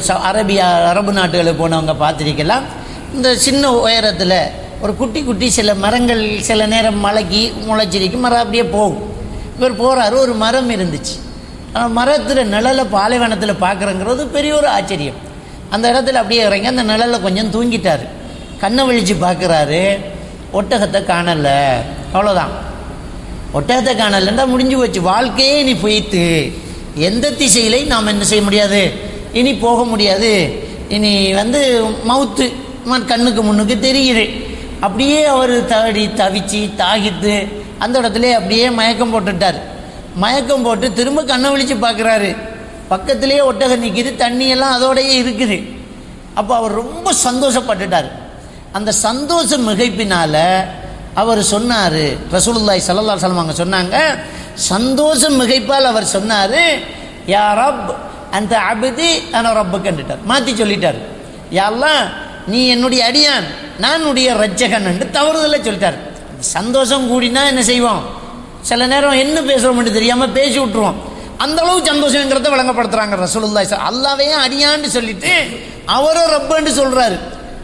அரபு நாட்டுகளுக்கு போனவங்க பார்த்துருக்கலாம், இந்த சின்ன உயரத்தில் ஒரு குட்டி குட்டி சில மரங்கள் சில நேரம் மலைக்கு முளைச்சிருக்கும், மரம் அப்படியே போகும். இவர் போகிறாரு, ஒரு மரம் இருந்துச்சு. மரத்தில் நிழலை பாலைவனத்தில் பார்க்குறங்கிறது பெரிய ஒரு ஆச்சரியம். அந்த இடத்துல அப்படியே இறங்கி அந்த நிழலில் கொஞ்சம் தூங்கிட்டார். கண்ணை விழித்து பார்க்குறாரு, ஒட்டகத்தை காணலை. அவ்வளோதான், ஒட்டகத்தை காணலைன்னா முடிஞ்சு போச்சு, வாழ்க்கையே இனி போய்த்து. எந்த திசையிலையும் நாம் என்ன செய்ய முடியாது, இனி போக முடியாது, இனி மவுத்து கண்ணுக்கு முன்னுக்கு தெரியுது. அப்படியே அவர் தவிச்சு தாகித்து அந்த இடத்துல அப்படியே மயக்கம் போட்டுட்டார். மயக்கம் போட்டு திரும்ப கண்ணை விழித்து பார்க்குறாரு, பக்கத்திலேயே ஒட்டகம் நிற்கிது, தண்ணியெல்லாம் அதோடையே இருக்குது. அப்போ அவர் ரொம்ப சந்தோஷப்பட்டுட்டார். அந்த சந்தோஷ மிகைப்பினால் அவர் சொன்னார், ரசூலுல்லாஹி ஸல்லல்லாஹு அலைஹி வஸல்லம் அவங்க சொன்னாங்க, சந்தோஷ மிகைப்பால் அவர் சொன்னார், யா ரப் அந்த அபதி அன ரப்புக்கு கண்டுட்டார், மாற்றி சொல்லிட்டார். யா அல்லாஹ் நீ என்னுடைய அடியான், நான் உடைய ரட்சகன் என்று தவறுதலை சொல்லிட்டார். சந்தோஷம் கூடினா என்ன செய்வோம், சில நேரம் என்ன பேசுகிறோம்னு தெரியாமல் பேசி விட்டுருவோம். அந்த அளவு சந்தோஷங்கிறத விளங்கப்படுத்துகிறாங்க ரசூலுல்லாஹி. அல்லாஹ்வையே அடியான்னு சொல்லிட்டு அவரோ ரப்புன்னு சொல்கிறாரு.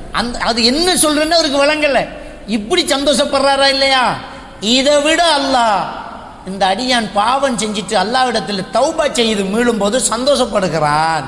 அது என்ன சொல்கிறேன்னு அவருக்கு விளங்கலை. இப்படி சந்தோஷப்படுறாரா இல்லையா? இதை விட அல்லாஹ் இந்த அடியான் பாவம் செஞ்சுட்டு அல்லாஹ்விடத்தில் தௌபா செய்து மீளும்போது சந்தோஷப்படுகிறான்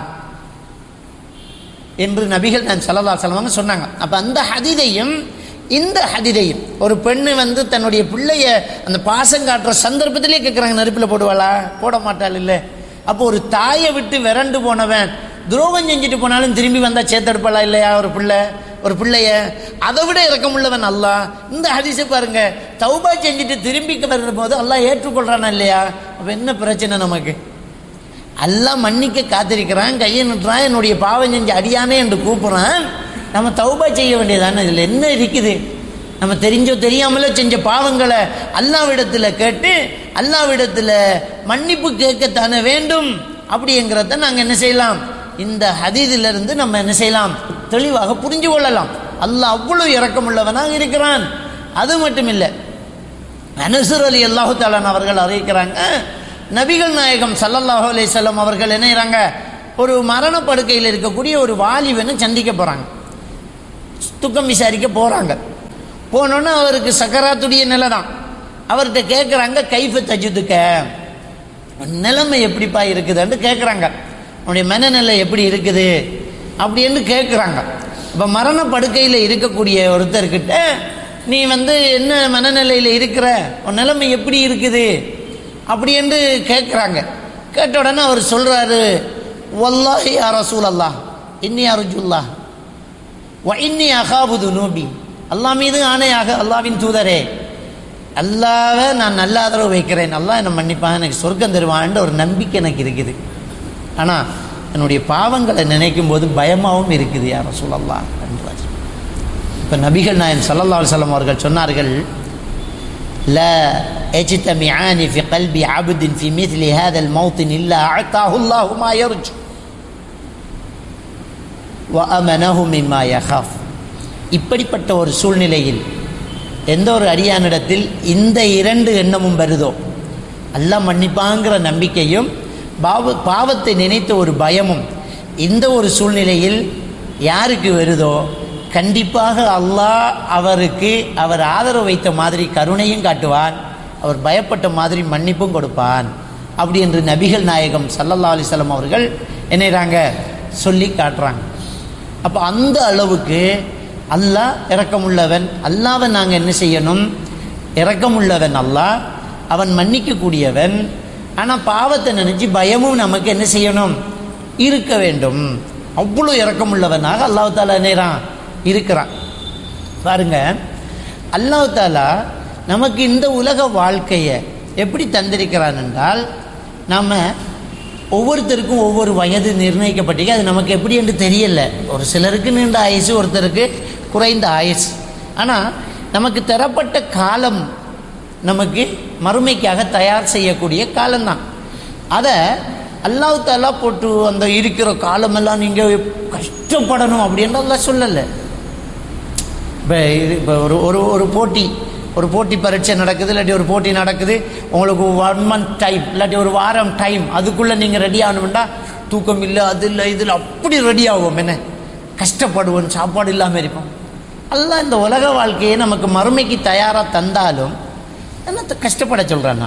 என்று நபிகள் நான் ஸல்லல்லாஹு அலைஹி வஸல்லம் சொன்னாங்க. அப்போ அந்த ஹதீதையும் இந்த ஹதீதையும் ஒரு பெண்ணு தன்னுடைய பிள்ளைய அந்த பாசம் காட்டுற சந்தர்ப்பத்திலே கேட்குறாங்க, நெருப்பில் போடுவாளா? போட மாட்டாள் இல்லை. அப்போ ஒரு தாயை விட்டு விரண்டு போனவன் துரோகம் செஞ்சுட்டு போனாலும் திரும்பி வந்தால் சேர்த்தெடுப்பாளா இல்லையா? ஒரு பிள்ளைய அதை விட இரக்கமுள்ளவன் அல்லாஹ். இந்த ஹதீஸை பாருங்க, தௌபா செஞ்சுட்டு திரும்பி வரும்போது அல்லாஹ் ஏற்றுக்கொள்றானா இல்லையா? அப்போ என்ன பிரச்சனை நமக்கு? அல்லாஹ் மன்னிக்க காத்திருக்கிறான், கையை நிட்டுறான், என்னுடைய பாவம் செஞ்சு அடியானே என்று கூப்பிட்றான். நம்ம தௌபா செய்ய வேண்டியதானே? இதில் என்ன இருக்குது? நம்ம தெரிஞ்சோ தெரியாமலோ செஞ்ச பாவங்களை அல்லாஹ்விடத்தில் கேட்டு அல்லாஹ்விடத்தில் மன்னிப்பு கேட்கத்தானே வேண்டும். அப்படிங்கிறத நாங்கள் என்ன செய்யலாம், இந்த ஹதீஸிலிருந்து நம்ம என்ன செய்யலாம், தெளிவாக புரிஞ்சு கொள்ளலாம். அல்லாஹ் அவ்வளவு இரக்கமுள்ளவனாக இருக்கிறான். அது மட்டும் இல்லை, அனஸ் ரலியல்லாஹு தஆலா அவர்கள் அறிவிக்கிறாங்க, நபிகள் நாயகம் ஸல்லல்லாஹு அலைஹி வஸல்லம் அவர்கள் என்ன செய்றாங்க, ஒரு மரண படுக்கையில் இருக்கக்கூடிய ஒரு வாலிபனை சந்திக்க போகிறாங்க, துக்கம் விசாரிக்க போகிறாங்க. போனோன்னு அவருக்கு சக்கராத்துடைய நிலை தான். அவர்கிட்ட கேட்குறாங்க, கைஃப தஜுதுக்க, நிலைமை எப்படிப்பா இருக்குதுன்னு கேட்குறாங்க, உன்னுடைய மனநிலை எப்படி இருக்குது அப்படின்னு கேட்குறாங்க. இப்போ மரண படுக்கையில் இருக்கக்கூடிய ஒருத்தர்கிட்ட நீ என்ன மனநிலையில் இருக்கிற, உன் நிலைமை எப்படி இருக்குது அப்படின்னு கேட்குறாங்க. கேட்ட உடனே அவர் சொல்கிறாரு, வல்லாஹி யா ரசூலல்லாஹ் இன்னி அர்ஜுல்லாஹ் வ இன்னி அகாபு துனூபி, அல்லாஹ் மீது ஆணையாக அல்லாஹ்வின் தூதரே, அல்லாஹ்வை நான் நல்ல ஆதரவு வைக்கிறேன், அல்லாஹ் என்னை மன்னிப்பான், எனக்கு சொர்க்கம் தருவான்ற ஒரு நம்பிக்கை எனக்கு இருக்குது. ஆனால் என்னுடைய பாவங்களை நினைக்கும் போது பயமாகவும் இருக்குது யா ரசூலல்லாஹ் என்றார். இப்போ நபிகள் நாயகம் ஸல்லல்லாஹு அலைஹி வஸல்லம் அவர்கள் சொன்னார்கள், லா யஜ்தமிஆனி ஃபி கல்பி அப்தின் ஃபி மித்லி ஹாதல் மௌத்தின் இல்லா அஅதாஹு அல்லாஹு மா யர்ஜு வ அமனஹு மிம்மா யகாஃப். இப்படிப்பட்ட ஒரு சூழ்நிலையில் எந்த ஒரு அடியானிடத்தில் இந்த இரண்டு எண்ணமும் வருதோ, அல்லாஹ் மன்னிப்பாங்கிற நம்பிக்கையும் பாவத்தை நினைத்த ஒரு பயமும் இந்த ஒரு சூழ்நிலையில் யாருக்கு வருதோ, கண்டிப்பாக அல்லாஹ் அவருக்கு அவர் ஆதரவு வைத்த மாதிரி கருணையும் காட்டுவான், அவர் பயப்பட்ட மாதிரி மன்னிப்பும் கொடுப்பான். அப்படி என்று நபிகள் நாயகம் ஸல்லல்லாஹு அலைஹி வஸல்லம் அவர்கள் என்னறாங்க சொல்லி காட்டுறாங்க. அப்போ அந்த அளவுக்கு அல்லாஹ் இரக்கமுள்ளவன். அல்லாஹ்வை நாங்கள் என்ன செய்யணும், இரக்கமுள்ளவன் அல்லாஹ், அவன் மன்னிக்கக்கூடியவன். ஆனால் பாவத்தை நினச்சி பயமும் நமக்கு என்ன செய்யணும், இருக்க வேண்டும். அவ்வளோ இரக்கமுள்ளவனாக அல்லாஹ் தாலா நேரான் இருக்கிறான். பாருங்க, அல்லாஹ் தாலா நமக்கு இந்த உலக வாழ்க்கையை எப்படி தந்திருக்கிறான் என்றால், நம்ம ஒவ்வொருத்தருக்கும் ஒவ்வொரு வயது நிர்ணயிக்கப்பட்டிருக்கு. அது நமக்கு எப்படி என்று தெரியல. ஒரு சிலருக்கு நீண்ட ஆயுசு, ஒருத்தருக்கு குறைந்த ஆயுசு. ஆனால் நமக்கு தரப்பட்ட காலம் நமக்கு மறுமைக்காக தயார் செய்யக்கூடிய காலம்தான். அதை அல்லாஹ் தாலா போட்டு அந்த இருக்கிற காலமெல்லாம் நீங்கள் கஷ்டப்படணும் அப்படின்ற அல்லாஹ் சொல்லலை. இப்போ ஒரு போட்டி பரீட்சை நடக்குது, இல்லாட்டி ஒரு போட்டி நடக்குது, உங்களுக்கு 1 மந்த் டைம் இல்லாட்டி ஒரு வாரம் டைம், அதுக்குள்ளே நீங்கள் ரெடி ஆகணும்னா தூக்கம் இல்லை, அது இல்லை, இதில் அப்படி ரெடி ஆகும். என்ன கஷ்டப்படுவோம், சாப்பாடு இல்லாமல் இருப்போம். அல்லாஹ் இந்த உலக வாழ்க்கையை நமக்கு மறுமைக்கு தயாராக தந்தாலும் என்னத்தை கஷ்டப்பட சொல்கிறான்னா,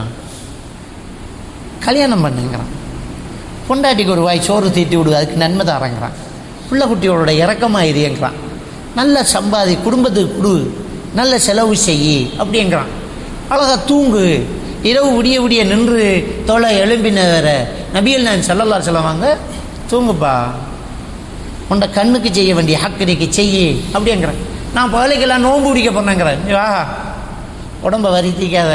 கல்யாணம் பண்ணுங்கிறான், பொண்டாட்டிக்கு ஒரு வாய் சோறு தீட்டி விடுவது, அதுக்கு நன்மை தாரங்கிறான், பிள்ளை குட்டியோட இறக்கமாக இருங்கிறான், நல்ல சம்பாதி குடும்பத்துக்கு கொடு, நல்ல செலவு செய்யி அப்படிங்கிறான், அழகா தூங்கு, இரவு விடிய விடிய நின்று தொலை எழும்பின வேற நபிகள் நாயகம் ஸல்லல்லாஹு அலைஹி வஸல்லம் வாங்க தூங்குப்பா, உன்னை கண்ணுக்கு செய்ய வேண்டிய ஹக்கடிக்கு செய்யி அப்படிங்கிறேன். நான் பகலைக்கெல்லாம் நோன்பு பிடிக்க போனேங்கிறேன். வா, உடம்பை வருத்திக்காத,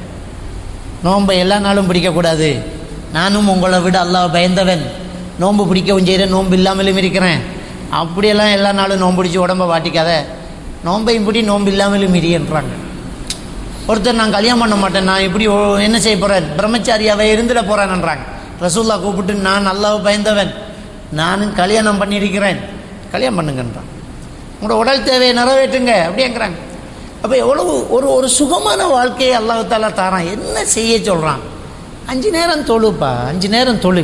நோன்பை எல்லா நாளும் பிடிக்கக்கூடாது, நானும் உங்களை விட அல்லாஹ் பயந்தவன், நோன்பு பிடிக்கவும் செய்கிறேன், நோன்பு இல்லாமலும் இருக்கிறேன், அப்படியெல்லாம் எல்லா நாளும் நோன்பு பிடிச்சி உடம்பை வாட்டிக்காத, நோன்பையும் பிடி நோன்பு இல்லாமலும் மிரின்றாங்க. ஒருத்தர் நான் கல்யாணம் பண்ண மாட்டேன், நான் இப்படி என்ன செய்ய போகிறேன், பிரம்மச்சாரியாவை இருந்துட போகிறேன்ன்றாங்க. ரசூல்லா கூப்பிட்டு, நான் அல்லாஹ் பயந்தவன், நானும் கல்யாணம் பண்ணியிருக்கிறேன், கல்யாணம் பண்ணுங்கன்றான், உங்களோட உடல் தேவையை நிறைவேற்றுங்க அப்படிங்கிறாங்க. அப்போ எவ்வளவு ஒரு சுகமான வாழ்க்கையை அல்லாஹ் தாலா தாரான். என்ன செய்ய சொல்கிறான், 5 நேரம் தொழுப்பா, 5 நேரம் தொழு,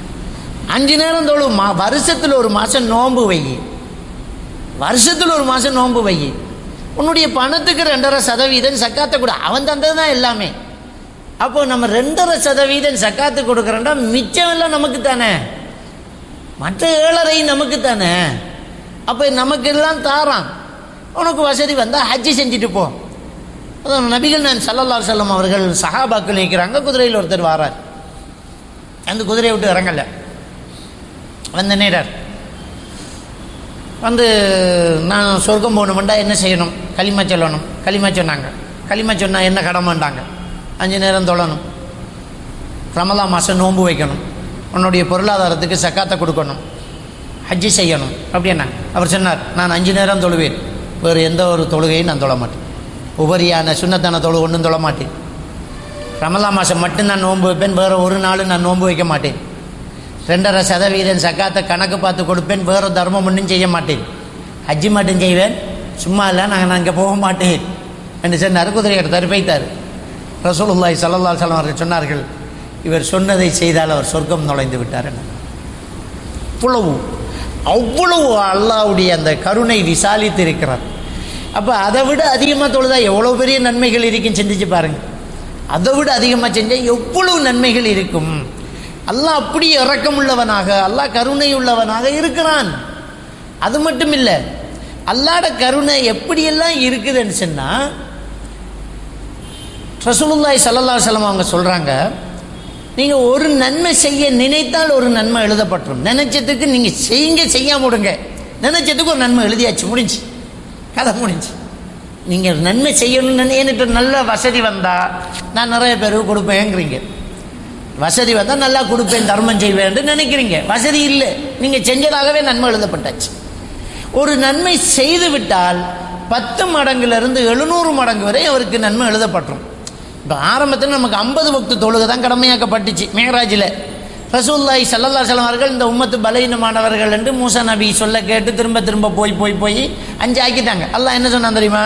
5 நேரம் தொழு, வருஷத்தில் ஒரு மாதம் நோன்பு வை, வருஷத்தில் ஒரு மாதம் நோன்பு வை, உன்னுடைய பணத்துக்கு 2.5% சக்காத்தை கொடு, அவன் தந்தது தான் எல்லாமே. அப்போ நம்ம 2.5% சக்காத்து கொடுக்குறோம்னா மிச்சம் எல்லாம் நமக்கு தானே, மற்ற 7.5 நமக்கு தானே. அப்போ நமக்கு எல்லாம் தாரான். உனக்கு வசதி வந்தால் ஹஜ்ஜி செஞ்சுட்டு போ. அதான் நபிகள் நாயகம் ஸல்லல்லாஹு அலைஹி வஸல்லம் அவர்கள் சஹாபாக்கள் நிற்கிறாங்க, குதிரையில் ஒருத்தர் வாரார், அந்த குதிரையை விட்டு இறங்கலை, வந்து நேரார் வந்து, நான் சொர்க்கம் போகணுமெண்டா என்ன செய்யணும், களிமா சொல்லணும். களிமா சொன்னாங்க. களிமா சொன்னால் என்ன கடமைண்டாங்க, 5 நேரம் தொழணும், ரமலான் மாதம் நோன்பு வைக்கணும், உன்னுடைய பொருளாதாரத்துக்கு சக்காத்தை கொடுக்கணும், ஹஜ்ஜி செய்யணும் அப்படின்னாங்க. அவர் சொன்னார், நான் 5 நேரம் தொழுவேன், வேறு எந்த ஒரு தொழுகையும் நான் தொழ மாட்டேன், உபரியான சுன்னத்தான தொழு ஒன்றும் தொழ மாட்டேன். ரமலான் மாதம் மட்டும்தான் நோன்பு வைப்பேன், வேறு ஒரு நாள் நான் நோன்பு வைக்க மாட்டேன். 2.5% சக்காத்தை கணக்கு பார்த்து கொடுப்பேன், வேறு தர்மம் ஒன்றும் செய்ய மாட்டேன். ஹஜ்ஜி மட்டும் செய்வேன், சும்மா இல்லை நான் இங்கே போக மாட்டேன் என்று சொன்னார். குதிரை எடுத்தார், போய்த்தார். ரசூலுல்லாஹி ஸல்லல்லாஹு அலைஹி வஸல்லம் அவர்கள் சொன்னார்கள், இவர் சொன்னதை செய்தால் அவர் சொர்க்கம் நுழைந்து விட்டார். அவ்வளவு அல்லாஹ்வுடைய அந்த கருணை விசாலித்து இருக்கிறார். அப்போ அதை விட அதிகமாக தொழுதா எவ்வளோ பெரிய நன்மைகள் இருக்குன்னு சிந்திச்சு பாருங்கள். அதை விட அதிகமாக செஞ்சால் எவ்வளவு நன்மைகள் இருக்கும். அல்லாஹ் அப்படி இரக்கம் உள்ளவனாக, அல்லாஹ் கருணை உள்ளவனாக இருக்கிறான். அது மட்டும் இல்லை, அல்லாஹ்ட கருணை எப்படியெல்லாம் இருக்குதுன்னு சொன்னால், ரசூலுல்லாஹி ஸல்லல்லாஹு அலைஹி வஸல்லம் அவங்க சொல்கிறாங்க, நீங்கள் ஒரு நன்மை செய்ய நினைத்தால் ஒரு நன்மை எழுதப்பட்டுரும். நினைச்சதுக்கு நீங்கள் செய்யாம விடுங்க, நினைச்சதுக்கு ஒரு நன்மை எழுதியாச்சு, முடிஞ்சு, கதை முடிஞ்சு. நீங்கள் நன்மை செய்யணும்னு எனக்கு நல்ல வசதி வந்தால் நான் நிறைய பேருக்கு கொடுப்பேங்கிறீங்க. வசதி வந்தால் நல்லா கொடுப்பேன், தர்மம் செய்வேன் நினைக்கிறீங்க. வசதி இல்லை, நீங்கள் செஞ்சதாகவே நன்மை எழுதப்பட்டாச்சு. ஒரு நன்மை செய்து விட்டால் 10 மடங்குலேருந்து 700 மடங்கு வரை அவருக்கு நன்மை எழுதப்பட்டுரும். இப்போ ஆரம்பத்தில் நமக்கு 50 வக்து தொழுகை தான் கடமையாக்கப்பட்டுச்சு மேராஜில். ரசூலுல்லாஹி ஸல்லல்லாஹு அலைஹி வஸல்லம் அவர்கள் இந்த உம்மத்து பலவீனமானவர்கள் என்று மூசா நபி சொல்ல கேட்டு திரும்ப திரும்ப போய் 5 ஆக்கிட்டாங்க. அல்லாஹ் என்ன சொன்னான் தெரியுமா?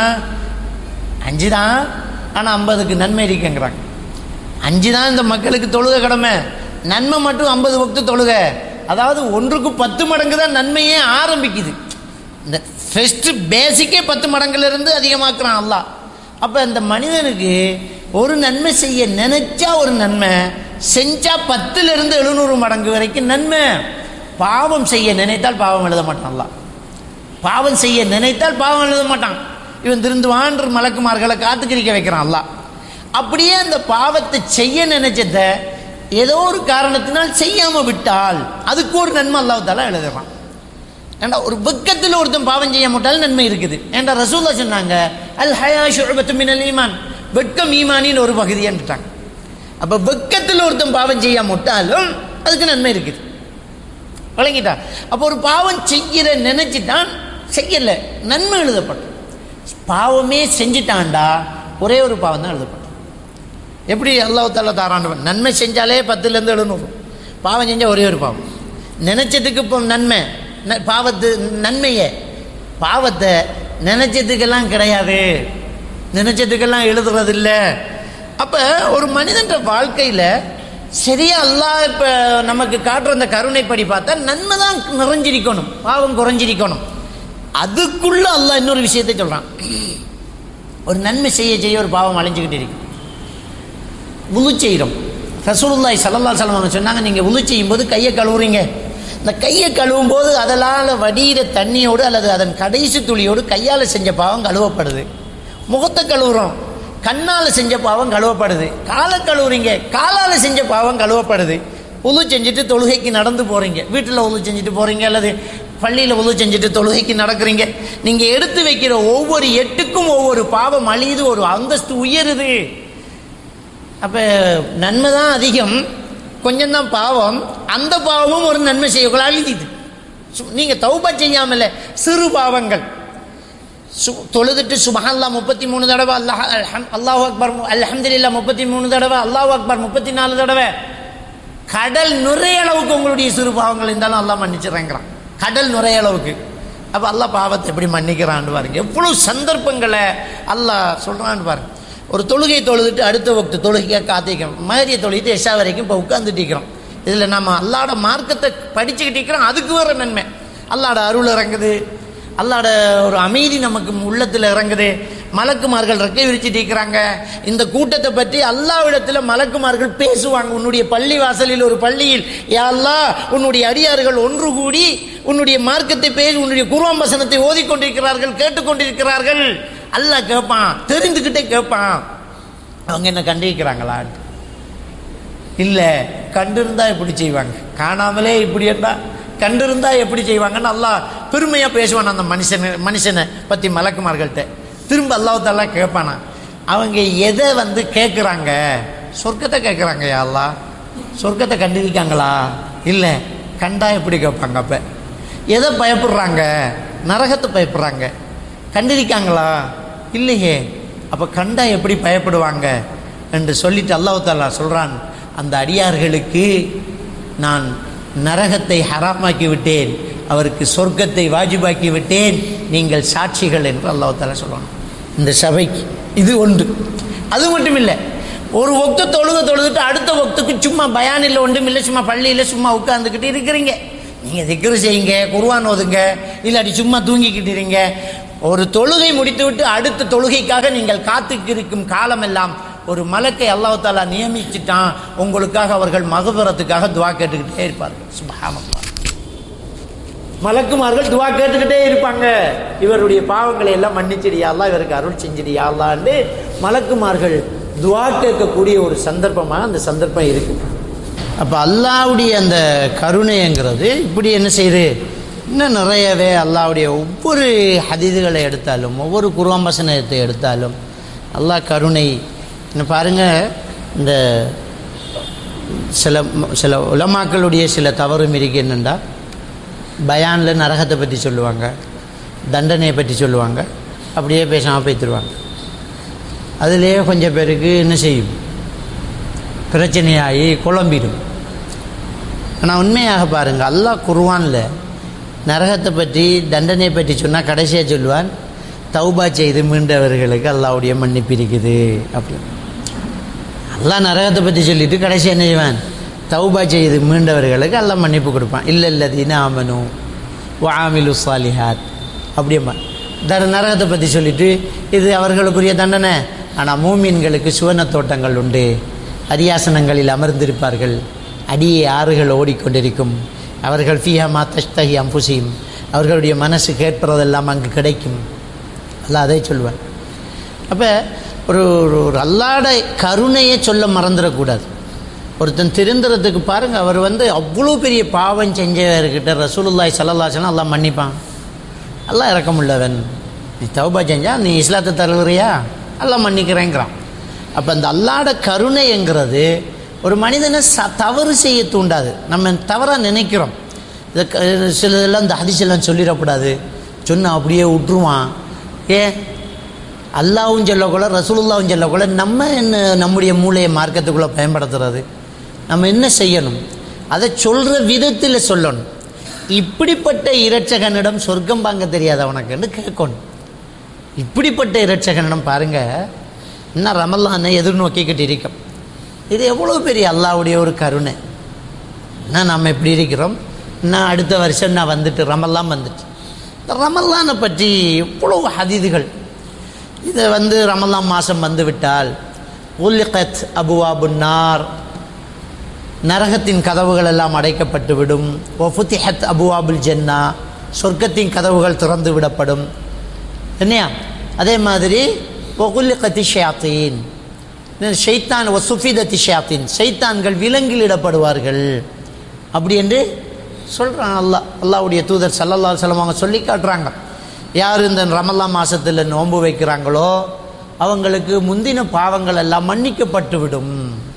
5 தான், ஆனால் 50க்கு நன்மை இருக்குங்கிறாங்க. 5 தான் இந்த மக்களுக்கு தொழுகை கடமை, நன்மை மட்டும் 50 வக்து தொழுகை. அதாவது 1க்கு 10 மடங்கு தான் நன்மையே ஆரம்பிக்குது. இந்த ஃபர்ஸ்ட் பேசிக்கே 10 மடங்குலேருந்து அதிகமாக்குறான் அல்லாஹ். அப்போ இந்த மனிதனுக்கு ஒரு நன்மை செய்ய நினைச்சா ஒரு நன்மை, செஞ்சா 10லிருந்து 700 மடங்கு வரைக்கும் நன்மை. பாவம் செய்ய நினைத்தால் பாவம் எழுத மாட்டான் அல்லாஹ். பாவம் செய்ய நினைத்தால் பாவம் எழுத மாட்டான். இவன் திருந்துவான்ற மலக்குமார்களை காத்துக்கிரிக்க வைக்கிறான் அல்லாஹ். அப்படியே அந்த பாவத்தை செய்ய நினைச்சத ஏதோ ஒரு காரணத்தினால் செய்யாமல் விட்டால் அதுக்கு ஒரு நன்மை அல்லாஹ் தஆலா எழுதுறான். ஏண்டா ஒரு வெக்கத்தில் ஒருத்தன் பாவம் செய்ய மாட்டாலும் நன்மை இருக்குது. ஏண்டா ரசூலுல்லாஹ் சொன்னாங்க, அல் ஹயா ஷுஅபத்தும் மினல் ஈமான், வெட்கம் ஈமானின் ஒரு பகுதின்னுட்டாங்க. அப்போ வெக்கத்தில் ஒருத்தன் பாவம் செய்ய மாட்டாலும் அதுக்கு நன்மை இருக்குது. வழங்கிட்டா? அப்போ ஒரு பாவம் செய்கிற நினைச்சிட்டான், செய்யலை, நன்மை எழுதப்படும். பாவமே செஞ்சிட்டான்டா ஒரே ஒரு பாவம் தான் எழுதப்படும். எப்படி அல்லாஹ் தஆலா தாரான்? நன்மை செஞ்சாலே 10லிருந்து 700, பாவம் செஞ்சால் ஒரே ஒரு பாவம். நினைச்சதுக்கு இப்போ நன்மை, நன்மையை பாவத்தை நினைச்சதுக்கெல்லாம் கிடையாது, நினைச்சதுக்கெல்லாம் எழுதுறது இல்லை. அப்போ ஒரு மனிதன் வாழ்க்கையில் சரியா அல்லாஹ் இப்போ நமக்கு காட்டுற அந்த கருணைப்படி பார்த்தா நன்மை தான் நிறைஞ்சிருக்கணும், பாவம் குறைஞ்சிருக்கணும். அதுக்குள்ள அல்லாஹ் இன்னொரு விஷயத்தை சொல்கிறான். ஒரு நன்மை செய்ய ஒரு பாவம் அழிஞ்சுக்கிட்டு இருக்கு. வுது செய்கிறோம். ரசூலுல்லாஹி ஸல்லல்லாஹு அலைஹி வஸல்லம் சொன்னாங்க, நீங்கள் வுது செய்யும்போது கையை கழுவுறீங்க. இந்த கையை கழுவும் போது அதனால் வடிகிற தண்ணியோடு அல்லது அதன் கடைசி துளியோடு கையால் செஞ்ச பாவம் கழுவப்படுது. முகத்தை கழுவுறோம், கண்ணால் செஞ்ச பாவம் கழுவப்படுது. காலை கழுவுறீங்க, காலால் செஞ்ச பாவம் கழுவப்படுது. உது செஞ்சுட்டு தொழுகைக்கு நடந்து போகிறீங்க, வீட்டில் உது செஞ்சுட்டு போகிறீங்க அல்லது பள்ளியில் உது செஞ்சுட்டு தொழுகைக்கு நடக்கிறீங்க. நீங்கள் எடுத்து வைக்கிற ஒவ்வொரு எட்டுக்கும் ஒவ்வொரு பாவம் அழியுது, ஒரு அந்தஸ்து உயருது. அப்போ நன்மை தான் அதிகம், கொஞ்சம்தான் பாவம். அந்த பாவமும் ஒரு நன்மை செய்யக்குள்ள அழிஞ்சிது. நீங்கள் தௌபா செய்யாமல் சிறு பாவங்கள் தொழுதுட்டு சுப்ஹானல்லாஹ் 33 தடவை, அல்லாஹு அக்பர் அல்ஹம்துலில்லாஹ் 33 தடவை, அல்லாஹு அக்பர் 34 தடவை, கடல் நுரைய அளவுக்கு உங்களுடைய சிறு பாவங்கள் இருந்தாலும் அல்லாஹ் மன்னிச்சிடறாங்கிறான். கடல் நுரைய அளவுக்கு. அப்போ அல்லாஹ் பாவத்தை எப்படி மன்னிக்கிறான்னு பாருங்க. எவ்வளோ சந்தர்ப்பங்களை அல்லாஹ் சொல்கிறான்னு பாருங்க. ஒரு தொழுகை தொழுதுட்டு அடுத்த வக்து தொழுகையாக காத்திக்கிறோம். மகரிய தொழுகிட்டு எஷா வரைக்கும் இப்போ உட்காந்துட்டு இருக்கிறோம். இதில் நம்ம அல்லாட மார்க்கத்தை படிச்சுக்கிட்டு இருக்கிறோம். அதுக்கு வர நன்மை அல்லாட அருள் இறங்குது, அல்லாட ஒரு அமைதி நமக்கு உள்ளத்தில் இறங்குது. மலக்குமார்கள் ரெக்கை விரிச்சிட்டு இருக்கிறாங்க. இந்த கூட்டத்தை பற்றி அல்லாஹ்விடத்தில் மலக்குமார்கள் பேசுவாங்க. உன்னுடைய பள்ளி வாசலில் ஒரு பள்ளியில் யா அல்லாஹ் உன்னுடைய அடியார்கள் ஒன்று கூடி உன்னுடைய மார்க்கத்தை பேசி உன்னுடைய குர்ஆன் வசனத்தை ஓதிக்கொண்டிருக்கிறார்கள், கேட்டுக்கொண்டிருக்கிறார்கள். அல்லாஹ் கேட்பான், தெரிந்துக்கிட்டே கேட்பான், அவங்க என்ன கண்டிருக்கிறாங்களா? இல்லை, கண்டிருந்தா எப்படி செய்வாங்க, காணாமலே இப்படி இருந்தா கண்டிருந்தா எப்படி செய்வாங்கன்னு அல்லாஹ் பெருமையாக பேசுவான் அந்த மனுஷனை பற்றி மலக்குமார்கள்ட்ட. திரும்ப அல்லாஹ் தஆலா கேட்பானா, அவங்க எதை கேட்குறாங்க? சொர்க்கத்தை கேட்குறாங்க. யா அல்லாஹ் சொர்க்கத்தை கண்டிருக்காங்களா? இல்லை, கண்டா எப்படி கேட்பாங்க? அப்போ எதை பயப்படுறாங்க? நரகத்தை பயப்படுறாங்க. கண்டிருக்காங்களா? இல்லையே. அப்போ கண்டா எப்படி பயப்படுவாங்க என்று சொல்லிட்டு அல்லாஹ் தஆலா சொல்கிறான், அந்த அடியார்களுக்கு நான் நரகத்தை ஹராமாக்கி விட்டேன், அவருக்கு சொர்க்கத்தை வாஜிபாக்கி விட்டேன், நீங்கள் சாட்சிகள் என்று அல்லாஹ் தஆலா சொல்கிறான் இந்த சபைக்கு. இது ஒன்று. அது மட்டும் இல்லை, ஒரு வக்து தொழுதுட்டு அடுத்த வக்துக்கு சும்மா பயான் இல்லை, ஒன்றும் இல்லை, சும்மா பள்ளியில் சும்மா உட்காந்துக்கிட்டு இருக்கிறீங்க. நீங்கள் திக்ரு செய்யுங்க, குர்ஆன் ஓதுங்க, இல்லாட்டி சும்மா தூங்கிக்கிட்டு இருங்க. ஒரு தொழுகை முடித்து விட்டு அடுத்த தொழுகைக்காக நீங்கள் காத்துக்கிருக்கும் காலமெல்லாம் ஒரு மலக்கை அல்லாஹ் தஆலா நியமிச்சுட்டான், உங்களுக்காக அவர்கள் மகஃபிரத்துக்காக துஆ கேட்டுக்கிட்டே இருப்பார்கள். சுப்ஹானல்லாஹ். மலக்குமார்கள் துஆ கேட்டுக்கிட்டே இருப்பாங்க, இவருடைய பாவங்களை எல்லாம் மன்னிச்சிடியா அல்லாஹ், இவருக்கு அருள் செஞ்சிடியா அல்லாஹ்ன்னு மலக்குமார்கள் துஆ கேட்கக்கூடிய ஒரு சந்தர்ப்பமாக அந்த சந்தர்ப்பம் இருக்கு. அப்போ அல்லாஹ்வுடைய அந்த கருணைங்கிறது இப்படி என்ன செய்யுது, இன்னும் நிறையவே அல்லாஹ்வுடைய ஒவ்வொரு ஹதீதுகளை எடுத்தாலும் ஒவ்வொரு குர்ஆன் வசனத்தை எடுத்தாலும் அல்லாஹ் கருணை. பாருங்கள், இந்த சில உலமாக்களுடைய சில தவறும் இருக்கு. என்னென்னா, பயானில் நரகத்தை பற்றி சொல்லுவாங்க, தண்டனையை பற்றி சொல்லுவாங்க, அப்படியே பேசாமல் பேத்துருவாங்க. அதிலே கொஞ்சம் பேருக்கு என்ன செய்யும், பிரச்சனையாகி குழம்பிடும். ஆனால் உண்மையாக பாருங்கள், அல்லாஹ் குர்ஆனில் நரகத்தை பற்றி தண்டனையை பற்றி சொன்னால் கடைசியாக சொல்லுவான், தௌபா செய்து மீண்டவர்களுக்கு அல்லாஹ்வுடைய மன்னிப்பு இருக்குது அப்படின்னு. அல்லாஹ் நரகத்தை பற்றி சொல்லிட்டு கடைசி என்ன செய்வான், தௌபா செய்து மீண்டவர்களுக்கு அல்லாஹ் மன்னிப்பு கொடுப்பான். இல்லல்லதீன ஆமனு வஆமிலு ஸாலிஹாத் அப்படியேம்மா. நரகத்தை பற்றி சொல்லிட்டு இது அவர்களுக்குரிய தண்டனை, ஆனால் மூமின்களுக்கு சுவன தோட்டங்கள் உண்டு, அரியாசனங்களில் அமர்ந்திருப்பார்கள், அடியே ஆறுகள் ஓடிக்கொண்டிருக்கும், அவர்கள் ஃபீஹா மா தஷ்தஹி அன்ஃபுஸுஹும், அவர்களுடைய மனசு கேட்பதெல்லாம் அங்கு கிடைக்கும். அல்லாஹ் அதை சொல்லுவான். அப்போ ஒரு அல்லாஹ்ட கருணையை சொல்ல மறந்துடக்கூடாது. ஒருத்தன் திருந்துறதுக்கு பாருங்கள், அவர் அவ்வளோ பெரிய பாவம் செஞ்சவர்கிட்ட ரசூலுல்லாஹி ஸல்லல்லாஹு அலைஹி வஸல்லம் அல்லாஹ் மன்னிப்பான். அல்லாஹ் இரக்கமுள்ளவன், நீ தௌபா செஞ்சா நீ இஸ்லாத்தை தருகிறியா, அல்லாஹ் மன்னிக்கிறேங்கிறான். அப்போ அந்த அல்லாஹ்ட கருணைங்கிறது ஒரு மனிதனை தவறு செய்ய தூண்டாது. நம்ம தவறாக நினைக்கிறோம், இதை சிலதெல்லாம் இந்த ஹதீஸெல்லாம் சொல்லிடக்கூடாது, சொன்னால் அப்படியே விட்டுருவான். ஏன் அல்லாஹ்வும் சொல்லக்கூட ரசூலுல்லாஹ்வும் சொல்லக்கூட நம்ம என்ன நம்முடைய மூளையை மார்க்கத்துக்குள்ளே பயன்படுத்துறது? நம்ம என்ன செய்யணும், அதை சொல்கிற விதத்தில் சொல்லணும். இப்படிப்பட்ட இரட்சகனிடம் சொர்க்கம் வாங்க தெரியாத உனக்குன்னு கேட்கணும். இப்படிப்பட்ட இரட்சகனிடம் பாருங்கள், இன்னும் ரமலானை எதிர்நோக்கிக்கிட்டு இருக்கோம். இது எவ்வளோ பெரிய அல்லாஹ்வுடைய ஒரு கருணை. நான் நம்ம எப்படி இருக்கிறோம், நான் அடுத்த வருஷம் நான் வந்துட்டு ரமலான் வந்துட்டு, இந்த ரமலானை பற்றி எவ்வளவு ஹதீதுகள். இதை ரமலான் மாதம் வந்து விட்டால் உல்லிகத் அபுவாபுன் நார், நரகத்தின் கதவுகள் எல்லாம் அடைக்கப்பட்டு விடும். ஒஃபுத்திஹத் அபுவாபுல் ஜன்னா, சொர்க்கத்தின் கதவுகள் திறந்து விடப்படும். என்னையா அதே மாதிரி ஒகுல்லிகத்தி ஷயாத்தீன், ஷைத்தான் ஒசுஃபிதத்தி ஷயாத்தீன், ஷைத்தான்கள் விலங்கிலிடப்படுவார்கள் அப்படி என்று சொல்கிறான் அல்லாஹ். அல்லாஹ்வுடைய தூதர் ஸல்லல்லாஹு அலைஹி வஸல்லம் அவங்க சொல்லி காட்டுறாங்க. யார் இந்த ரமலான் மாதத்தில் நோன்பு வைக்கிறாங்களோ அவங்களுக்கு முந்தின பாவங்கள் எல்லாம் மன்னிக்கப்பட்டு விடும்.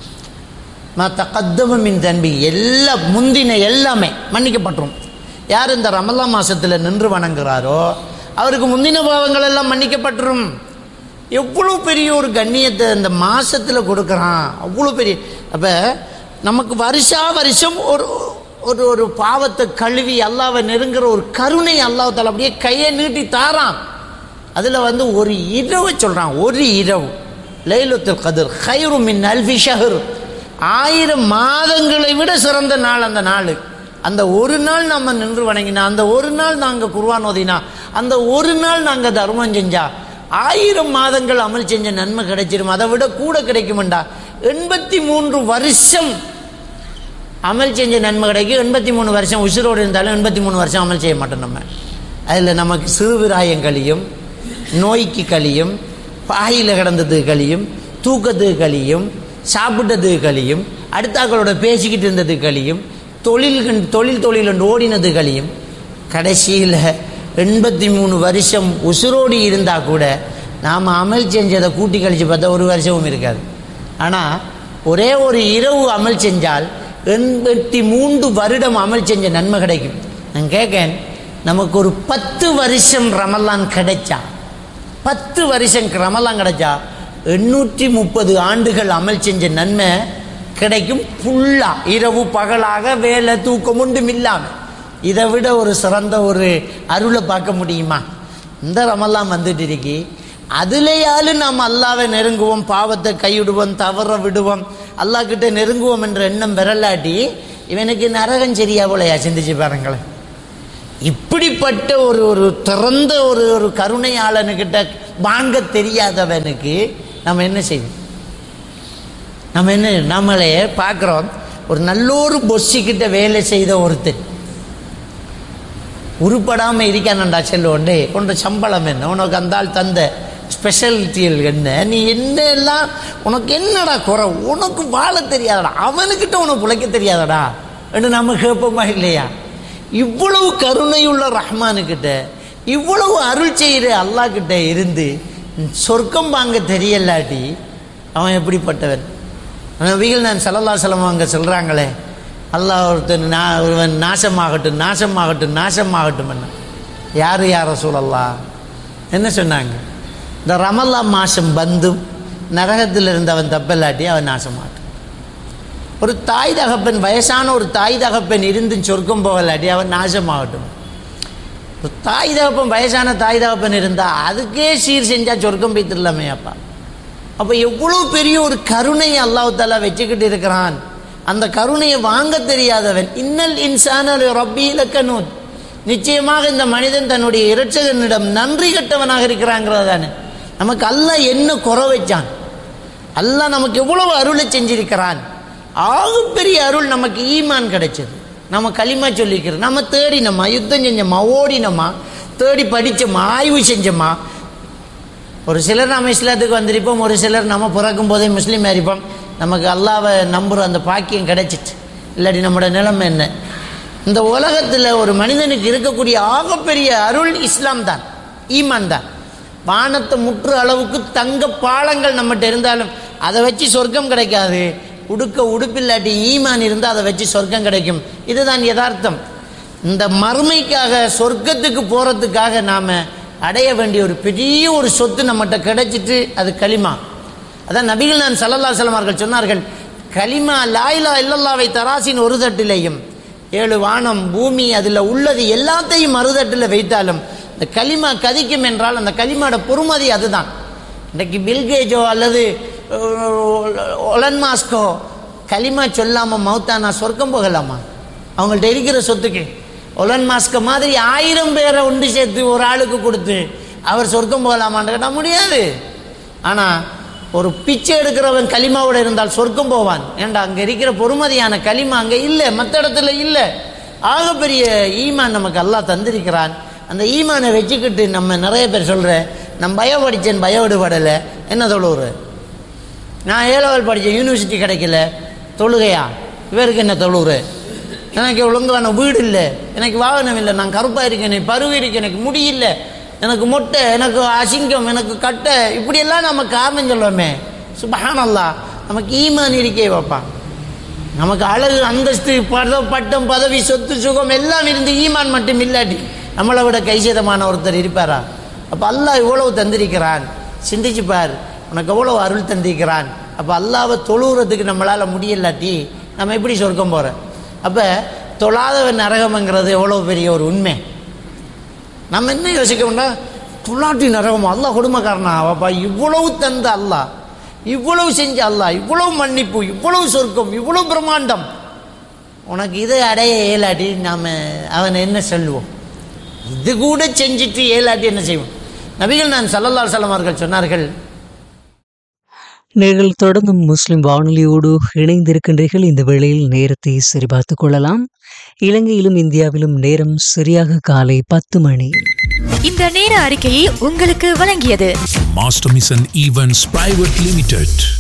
தகத்தம மின் தன்பி, எல்லாம் முந்தின எல்லாமே மன்னிக்கப்பட்டுரும். யார் இந்த ரமலான் மாதத்தில் நின்று வணங்குறாரோ அவருக்கு முந்தின பாவங்கள் எல்லாம் மன்னிக்கப்பட்டுரும். எவ்வளோ பெரிய ஒரு கண்ணியத்தை இந்த மாதத்தில் கொடுக்குறான், அவ்வளோ பெரிய. அப்போ நமக்கு வருஷம் ஒரு ஒரு ஒரு பாவத்தை கழுவி அல்லாஹ்வை நெருங்குற ஒரு கருணை அல்லாஹ் தஆலா அப்படியே கையை நீட்டி தாரான். அதில் ஒரு இரவு சொல்கிறான், ஒரு இரவு லைலத்துல் கத்ர் கைரு மின் அல்ஃபி ஷஹர், 1000 மாதங்களை விட சிறந்த நாள் அந்த நாள். அந்த ஒரு நாள் நம்ம நின்று வணங்கினா, அந்த ஒரு நாள் நாங்கள் குர்ஆன் ஓதினா, அந்த ஒரு நாள் நாங்கள் தர்மம் செஞ்சா 1000 மாதங்கள் அமல் செஞ்ச நன்மை கிடைச்சிடும். அதை விட கூட கிடைக்குமெண்டா. 83 வருஷம் அமல் செஞ்ச நன்மை கிடைக்கும். 83 வருஷம் உசுரோடு இருந்தாலும் 83 வருஷம் அமல் செய்ய மாட்டோம் நம்ம. அதில் நமக்கு சிறுவிராயம் கழியும், நோய்க்கு கழியும், பாயில் கிடந்ததுக்கு கழியும், தூக்கத்துக்கு கழியும், சாப்பிட்டதுக்கு கழியும், அடுத்தாக்களோட பேசிக்கிட்டு இருந்ததுக்கு கழியும், தொழில் என்று ஓடினது கழியும். கடைசியில் 83 வருஷம் உசுரோடு இருந்தால் கூட நாம் அமல் செஞ்சதை கூட்டி கழித்து பார்த்தா ஒரு வருஷமும் இருக்காது. ஆனால் ஒரே ஒரு இரவு அமல் செஞ்சால் 83 வருடம் அமல் செஞ்ச நன்மை கிடைக்கும். நான் கேட்கேன், நமக்கு ஒரு 10 வருஷம் ரமலான் கிடைச்சா, 10 வருஷம் ரமலான் கிடைச்சா 830 ஆண்டுகள் அமல் செஞ்ச நன்மை கிடைக்கும். ஃபுல்லாக இரவு பகலாக வேலை தூக்கம் ஒன்றும் இல்லாமல். இதை விட ஒரு சிறந்த ஒரு அருளை பார்க்க முடியுமா? இந்த ரமலான் வந்துட்டு இருக்கி, அதுலேயாலும் நாம் அல்லாவை நெருங்குவோம், பாவத்தை கைவிடுவோம், தவற விடுவோம், அல்லாஹ் கிட்ட நெருங்குவோம் என்ற எண்ணம் விரலாட்டி இவனுக்கு நரகம் சரியா போலையா? சிந்திச்சு பாருங்களேன். இப்படிப்பட்ட ஒரு திறந்த ஒரு கருணையாளனுக்கிட்ட வாங்க தெரியாதவனுக்கு நம்ம என்ன செய்வோம்? நம்மளே பார்க்குறோம். ஒரு நல்லொரு பொஸ்ஸிக்கிட்ட வேலை செய்த ஒருத்தர் உருப்படாமல் இருக்கானண்டா, செல்லுவோண்டே உன்னோட சம்பளம் என்ன, உனக்கு அந்த ஆள் தந்த ஸ்பெஷாலிட்டிகள் என்ன, நீ என்ன எல்லாம், உனக்கு என்னடா குறை, உனக்கு வாழ தெரியாதடா, அவனுக்கிட்ட உனக்கு பிழைக்க தெரியாதடா என்று நம்ம கேட்போமா இல்லையா? இவ்வளவு கருணையுள்ள ரஹ்மானுக்கிட்ட, இவ்வளவு அருள் செய்கிற அல்லாஹ் கிட்ட இருந்து சொர்க்கம் வாங்க தெரியலாட்டி அவன் எப்படிப்பட்டவன்? நபிகள் நான் ஸல்லல்லாஹு அலைஹி வஸல்லம் அவங்க சொல்கிறாங்களே, அல்லாஹ் ஒருவன் நாசமாகட்டும் நாசமாகட்டும் நாசமாகட்டும் என்ன. யார் ரசூலல்லாஹ் என்ன சொன்னாங்க? இந்த ரமலான் மாதம் வந்து நரகத்தில் இருந்தவன் தப்பல்லாட்டி அவன் நாசமாகட்டும். ஒரு தாய் தகப்பன், வயசான ஒரு தாய் தகப்பன் இருந்து சொர்க்கம் போகலாட்டி அவன் நாசமாகட்டும். ஒரு தாய் தகப்பன், வயசான தாய் தகப்பன் இருந்தால் அதுக்கே சீர் செஞ்சால் சொர்க்கம் போய்த்திடலாமே அப்பா. அப்போ எவ்வளோ பெரிய ஒரு கருணையை அல்லாஹ் தஆலா வச்சுக்கிட்டு இருக்கிறான். அந்த கருணையை வாங்க தெரியாதவன், இன்னல் இன்சான ரப்பி லகனூத், நிச்சயமாக இந்த மனிதன் தன்னுடைய இரட்சகனிடம் நன்றி கட்டவனாக இருக்கிறாங்கிறது தானே. நமக்கு அல்லாஹ் என்ன குறை வச்சான்? அல்லாஹ் நமக்கு எவ்வளவு அருளை செஞ்சிருக்கிறான். ஆகப்பெரிய அருள் நமக்கு ஈமான் கிடைச்சது. நம்ம களிமா சொல்லிக்கிறோம், நம்ம தேடினோமா, யுத்தம் செஞ்சோமா, ஓடினோமா, தேடி படித்தோமா, ஆய்வு செஞ்சோமா. ஒரு சிலர் நம்ம இஸ்லாத்துக்கு வந்திருப்போம், ஒரு சிலர் நம்ம பிறக்கும் போதே முஸ்லீம் ஆகிருப்போம். நமக்கு அல்லாவை நம்புகிற அந்த பாக்கியம் கிடைச்சிட்டு, இல்லாட்டி நம்மளோட நிலைமை என்ன? இந்த உலகத்தில் ஒரு மனிதனுக்கு இருக்கக்கூடிய ஆகப்பெரிய அருள் இஸ்லாம் தான், ஈமான் தான். வானத்தை முற்று அளவுக்கு தங்க பாலங்கள் நம்மகிட்ட இருந்தாலும் அதை வச்சு சொர்க்கம் கிடைக்காது. உடுக்க உடுப்பில்லாட்டி ஈமான் இருந்தால் அதை வச்சு சொர்க்கம் கிடைக்கும். இதுதான் யதார்த்தம். இந்த மறுமைக்காக, சொர்க்கத்துக்கு போகிறதுக்காக நாம் அடைய வேண்டிய ஒரு பெரிய ஒரு சொத்து நம்மகிட்ட கிடைச்சிட்டு, அது களிமா. அதான் நபிகள் நான் ஸல்லல்லாஹு அலைஹி வஸல்லம் அவர்கள் சொன்னார்கள், களிமா லா இலாஹா இல்லல்லாஹ்வை தராசின் ஒரு தட்டிலையும் 7 வானம் பூமி அதில் உள்ளது எல்லாத்தையும் மறுதட்டில் வைத்தாலும் இந்த களிமா கதிக்கும் என்றால் அந்த களிமாவோட பொறுமதி அதுதான். இன்றைக்கு பில்கேஜோ அல்லது ஒலன் மாஸ்கோ களிமா சொல்லாமல் மௌத்தானா சொர்க்கம் போகலாமா? அவங்கள்ட்ட இருக்கிற சொத்துக்கு ஒலன் மாஸ்க மாதிரி 1000 பேரை ஒன்று சேர்த்து ஒரு ஆளுக்கு கொடுத்து அவர் சொர்க்கம் போகலாமான்னு கேட்டால் முடியாது. ஆனால் ஒரு பிச்சை எடுக்கிறவன் களிமாவோட இருந்தால் சொர்க்கம் போவான். ஏண்டா அங்கே இருக்கிற பொறுமதியான களிமா அங்கே இல்லை, மற்ற இடத்துல இல்லை. ஆகப்பெரிய ஈமான் நமக்கு அல்லாஹ் தந்திருக்கிறான். அந்த ஈமானை வச்சுக்கிட்டு நம்ம நிறைய பேர் சொல்கிறேன், நான் பயோ படித்தேன், பயோ விடுபடலை, என்ன தொழுவுற? நான் ஏலவல் படித்தேன், யூனிவர்சிட்டி கிடைக்கல, தொழுகையா? இவருக்கு என்ன தொழுவுற? எனக்கு ஒழுங்கான வீடு இல்லை, எனக்கு வாகனம் இல்லை, நான் கருப்பாக இருக்கேன், எனக்கு பருவி இருக்கேன், எனக்கு முடியல, எனக்கு மொட்டை, எனக்கு அசிங்கம், எனக்கு கட்டை, இப்படியெல்லாம் நம்ம காரணம் சொல்லுவோமே. சுப்ஹானல்லாஹ், நமக்கு ஈமான் இருக்கே வைப்பா. நமக்கு அழகு, அந்தஸ்து, பட்டம், பதவி, சொத்து, சுகம் எல்லாம் இருந்து ஈமான் மட்டும் இல்லாட்டி நம்மளை விட கைசேதமான ஒருத்தர் இருப்பாரா? அப்போ அல்லாஹ் இவ்வளவு தந்திருக்கிறான், சிந்திச்சுப்பார், உனக்கு எவ்வளோ அருள் தந்திருக்கிறான். அப்போ அல்லாவை தொழுகிறதுக்கு நம்மளால் முடியலாட்டி நம்ம எப்படி சொர்க்கம் போகிறோம்? அப்போ தொழாதவன் நரகம்ங்கிறது எவ்வளோ பெரிய ஒரு உண்மை. நம்ம என்ன யோசிக்கணும்னா, தொழாட்டி நரகமா? அல்லாஹ் கொடுமைக்காரனா? அப்பா இவ்வளவு தந்த அல்லாஹ், இவ்வளவு செஞ்ச அல்லாஹ், இவ்வளவு மன்னிப்பு, இவ்வளவு சொர்க்கம், இவ்வளவு பிரம்மாண்டம், உனக்கு இதை அடைய ஏலாட்டி நாம் அவனை என்ன சொல்லுவோம்? இது கூட செஞ்சுட்டு ஏலாட்டி என்ன செய்வோம்? நபிகள் நான் ஸல்லல்லாஹு அலைஹி வஸல்லம் அவர்கள் சொன்னார்கள், நீங்கள் தொடர்ந்தும் முஸ்லிம் வானொலியோடு இணைந்திருக்கின்றீர்கள். இந்த வேளையில் நேரத்தை சரிபார்த்துக் கொள்ளலாம். இலங்கையிலும் இந்தியாவிலும் நேரம் சரியாக காலை 10 மணி. இந்த நேர அறிக்கையை உங்களுக்கு வழங்கியது master mission events private limited.